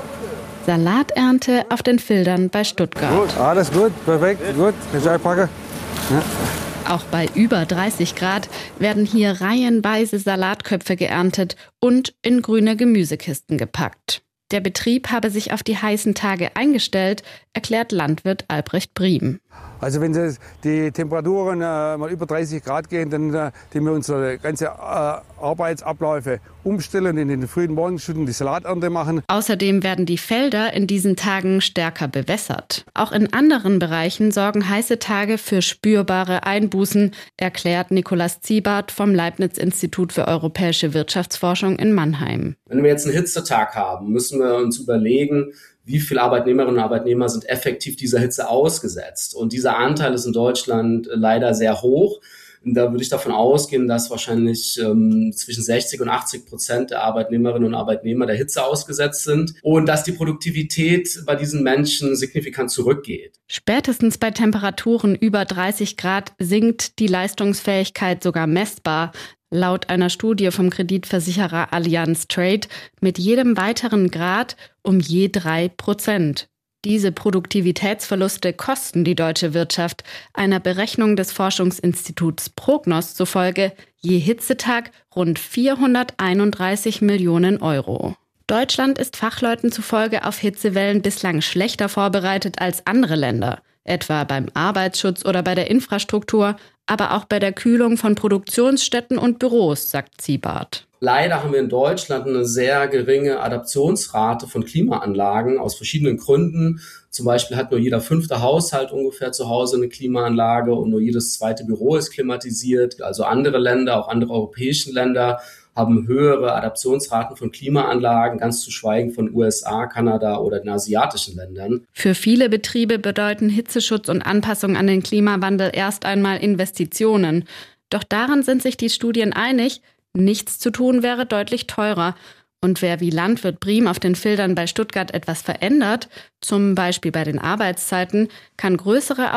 Salaternte auf den Fildern bei Stuttgart. Gut, alles gut, perfekt, gut. Kannst du einpacken? Ja. Auch bei über dreißig Grad werden hier reihenweise Salatköpfe geerntet und in grüne Gemüsekisten gepackt. Der Betrieb habe sich auf die heißen Tage eingestellt, erklärt Landwirt Albrecht Briem. Also wenn die Temperaturen äh, mal über dreißig Grad gehen, dann äh, die wir unsere ganze äh, Arbeitsabläufe umstellen, in den frühen Morgenstunden die Salaternte machen. Außerdem werden die Felder in diesen Tagen stärker bewässert. Auch in anderen Bereichen sorgen heiße Tage für spürbare Einbußen, erklärt Nikolaus Ziebart vom Leibniz-Institut für europäische Wirtschaftsforschung in Mannheim. Wenn wir jetzt einen Hitzetag haben, müssen wir uns überlegen, wie viele Arbeitnehmerinnen und Arbeitnehmer sind effektiv dieser Hitze ausgesetzt. Und dieser Anteil ist in Deutschland leider sehr hoch. Und da würde ich davon ausgehen, dass wahrscheinlich ähm, zwischen sechzig und achtzig Prozent der Arbeitnehmerinnen und Arbeitnehmer der Hitze ausgesetzt sind und dass die Produktivität bei diesen Menschen signifikant zurückgeht. Spätestens bei Temperaturen über dreißig Grad sinkt die Leistungsfähigkeit sogar messbar. Laut einer Studie vom Kreditversicherer Allianz Trade mit jedem weiteren Grad um je drei Prozent. Diese Produktivitätsverluste kosten die deutsche Wirtschaft, einer Berechnung des Forschungsinstituts Prognos zufolge, je Hitzetag rund vierhunderteinunddreißig Millionen Euro. Deutschland ist Fachleuten zufolge auf Hitzewellen bislang schlechter vorbereitet als andere Länder, etwa beim Arbeitsschutz oder bei der Infrastruktur, aber auch bei der Kühlung von Produktionsstätten und Büros, sagt Ziebart. Leider haben wir in Deutschland eine sehr geringe Adaptionsrate von Klimaanlagen aus verschiedenen Gründen. Zum Beispiel hat nur jeder fünfte Haushalt ungefähr zu Hause eine Klimaanlage und nur jedes zweite Büro ist klimatisiert. Also andere Länder, auch andere europäische Länder, haben höhere Adaptionsraten von Klimaanlagen, ganz zu schweigen von U S A, Kanada oder den asiatischen Ländern. Für viele Betriebe bedeuten Hitzeschutz und Anpassung an den Klimawandel erst einmal Investitionen. Doch daran sind sich die Studien einig, nichts zu tun wäre deutlich teurer. Und wer wie Landwirt Briem auf den Filtern bei Stuttgart etwas verändert, zum Beispiel bei den Arbeitszeiten, kann größere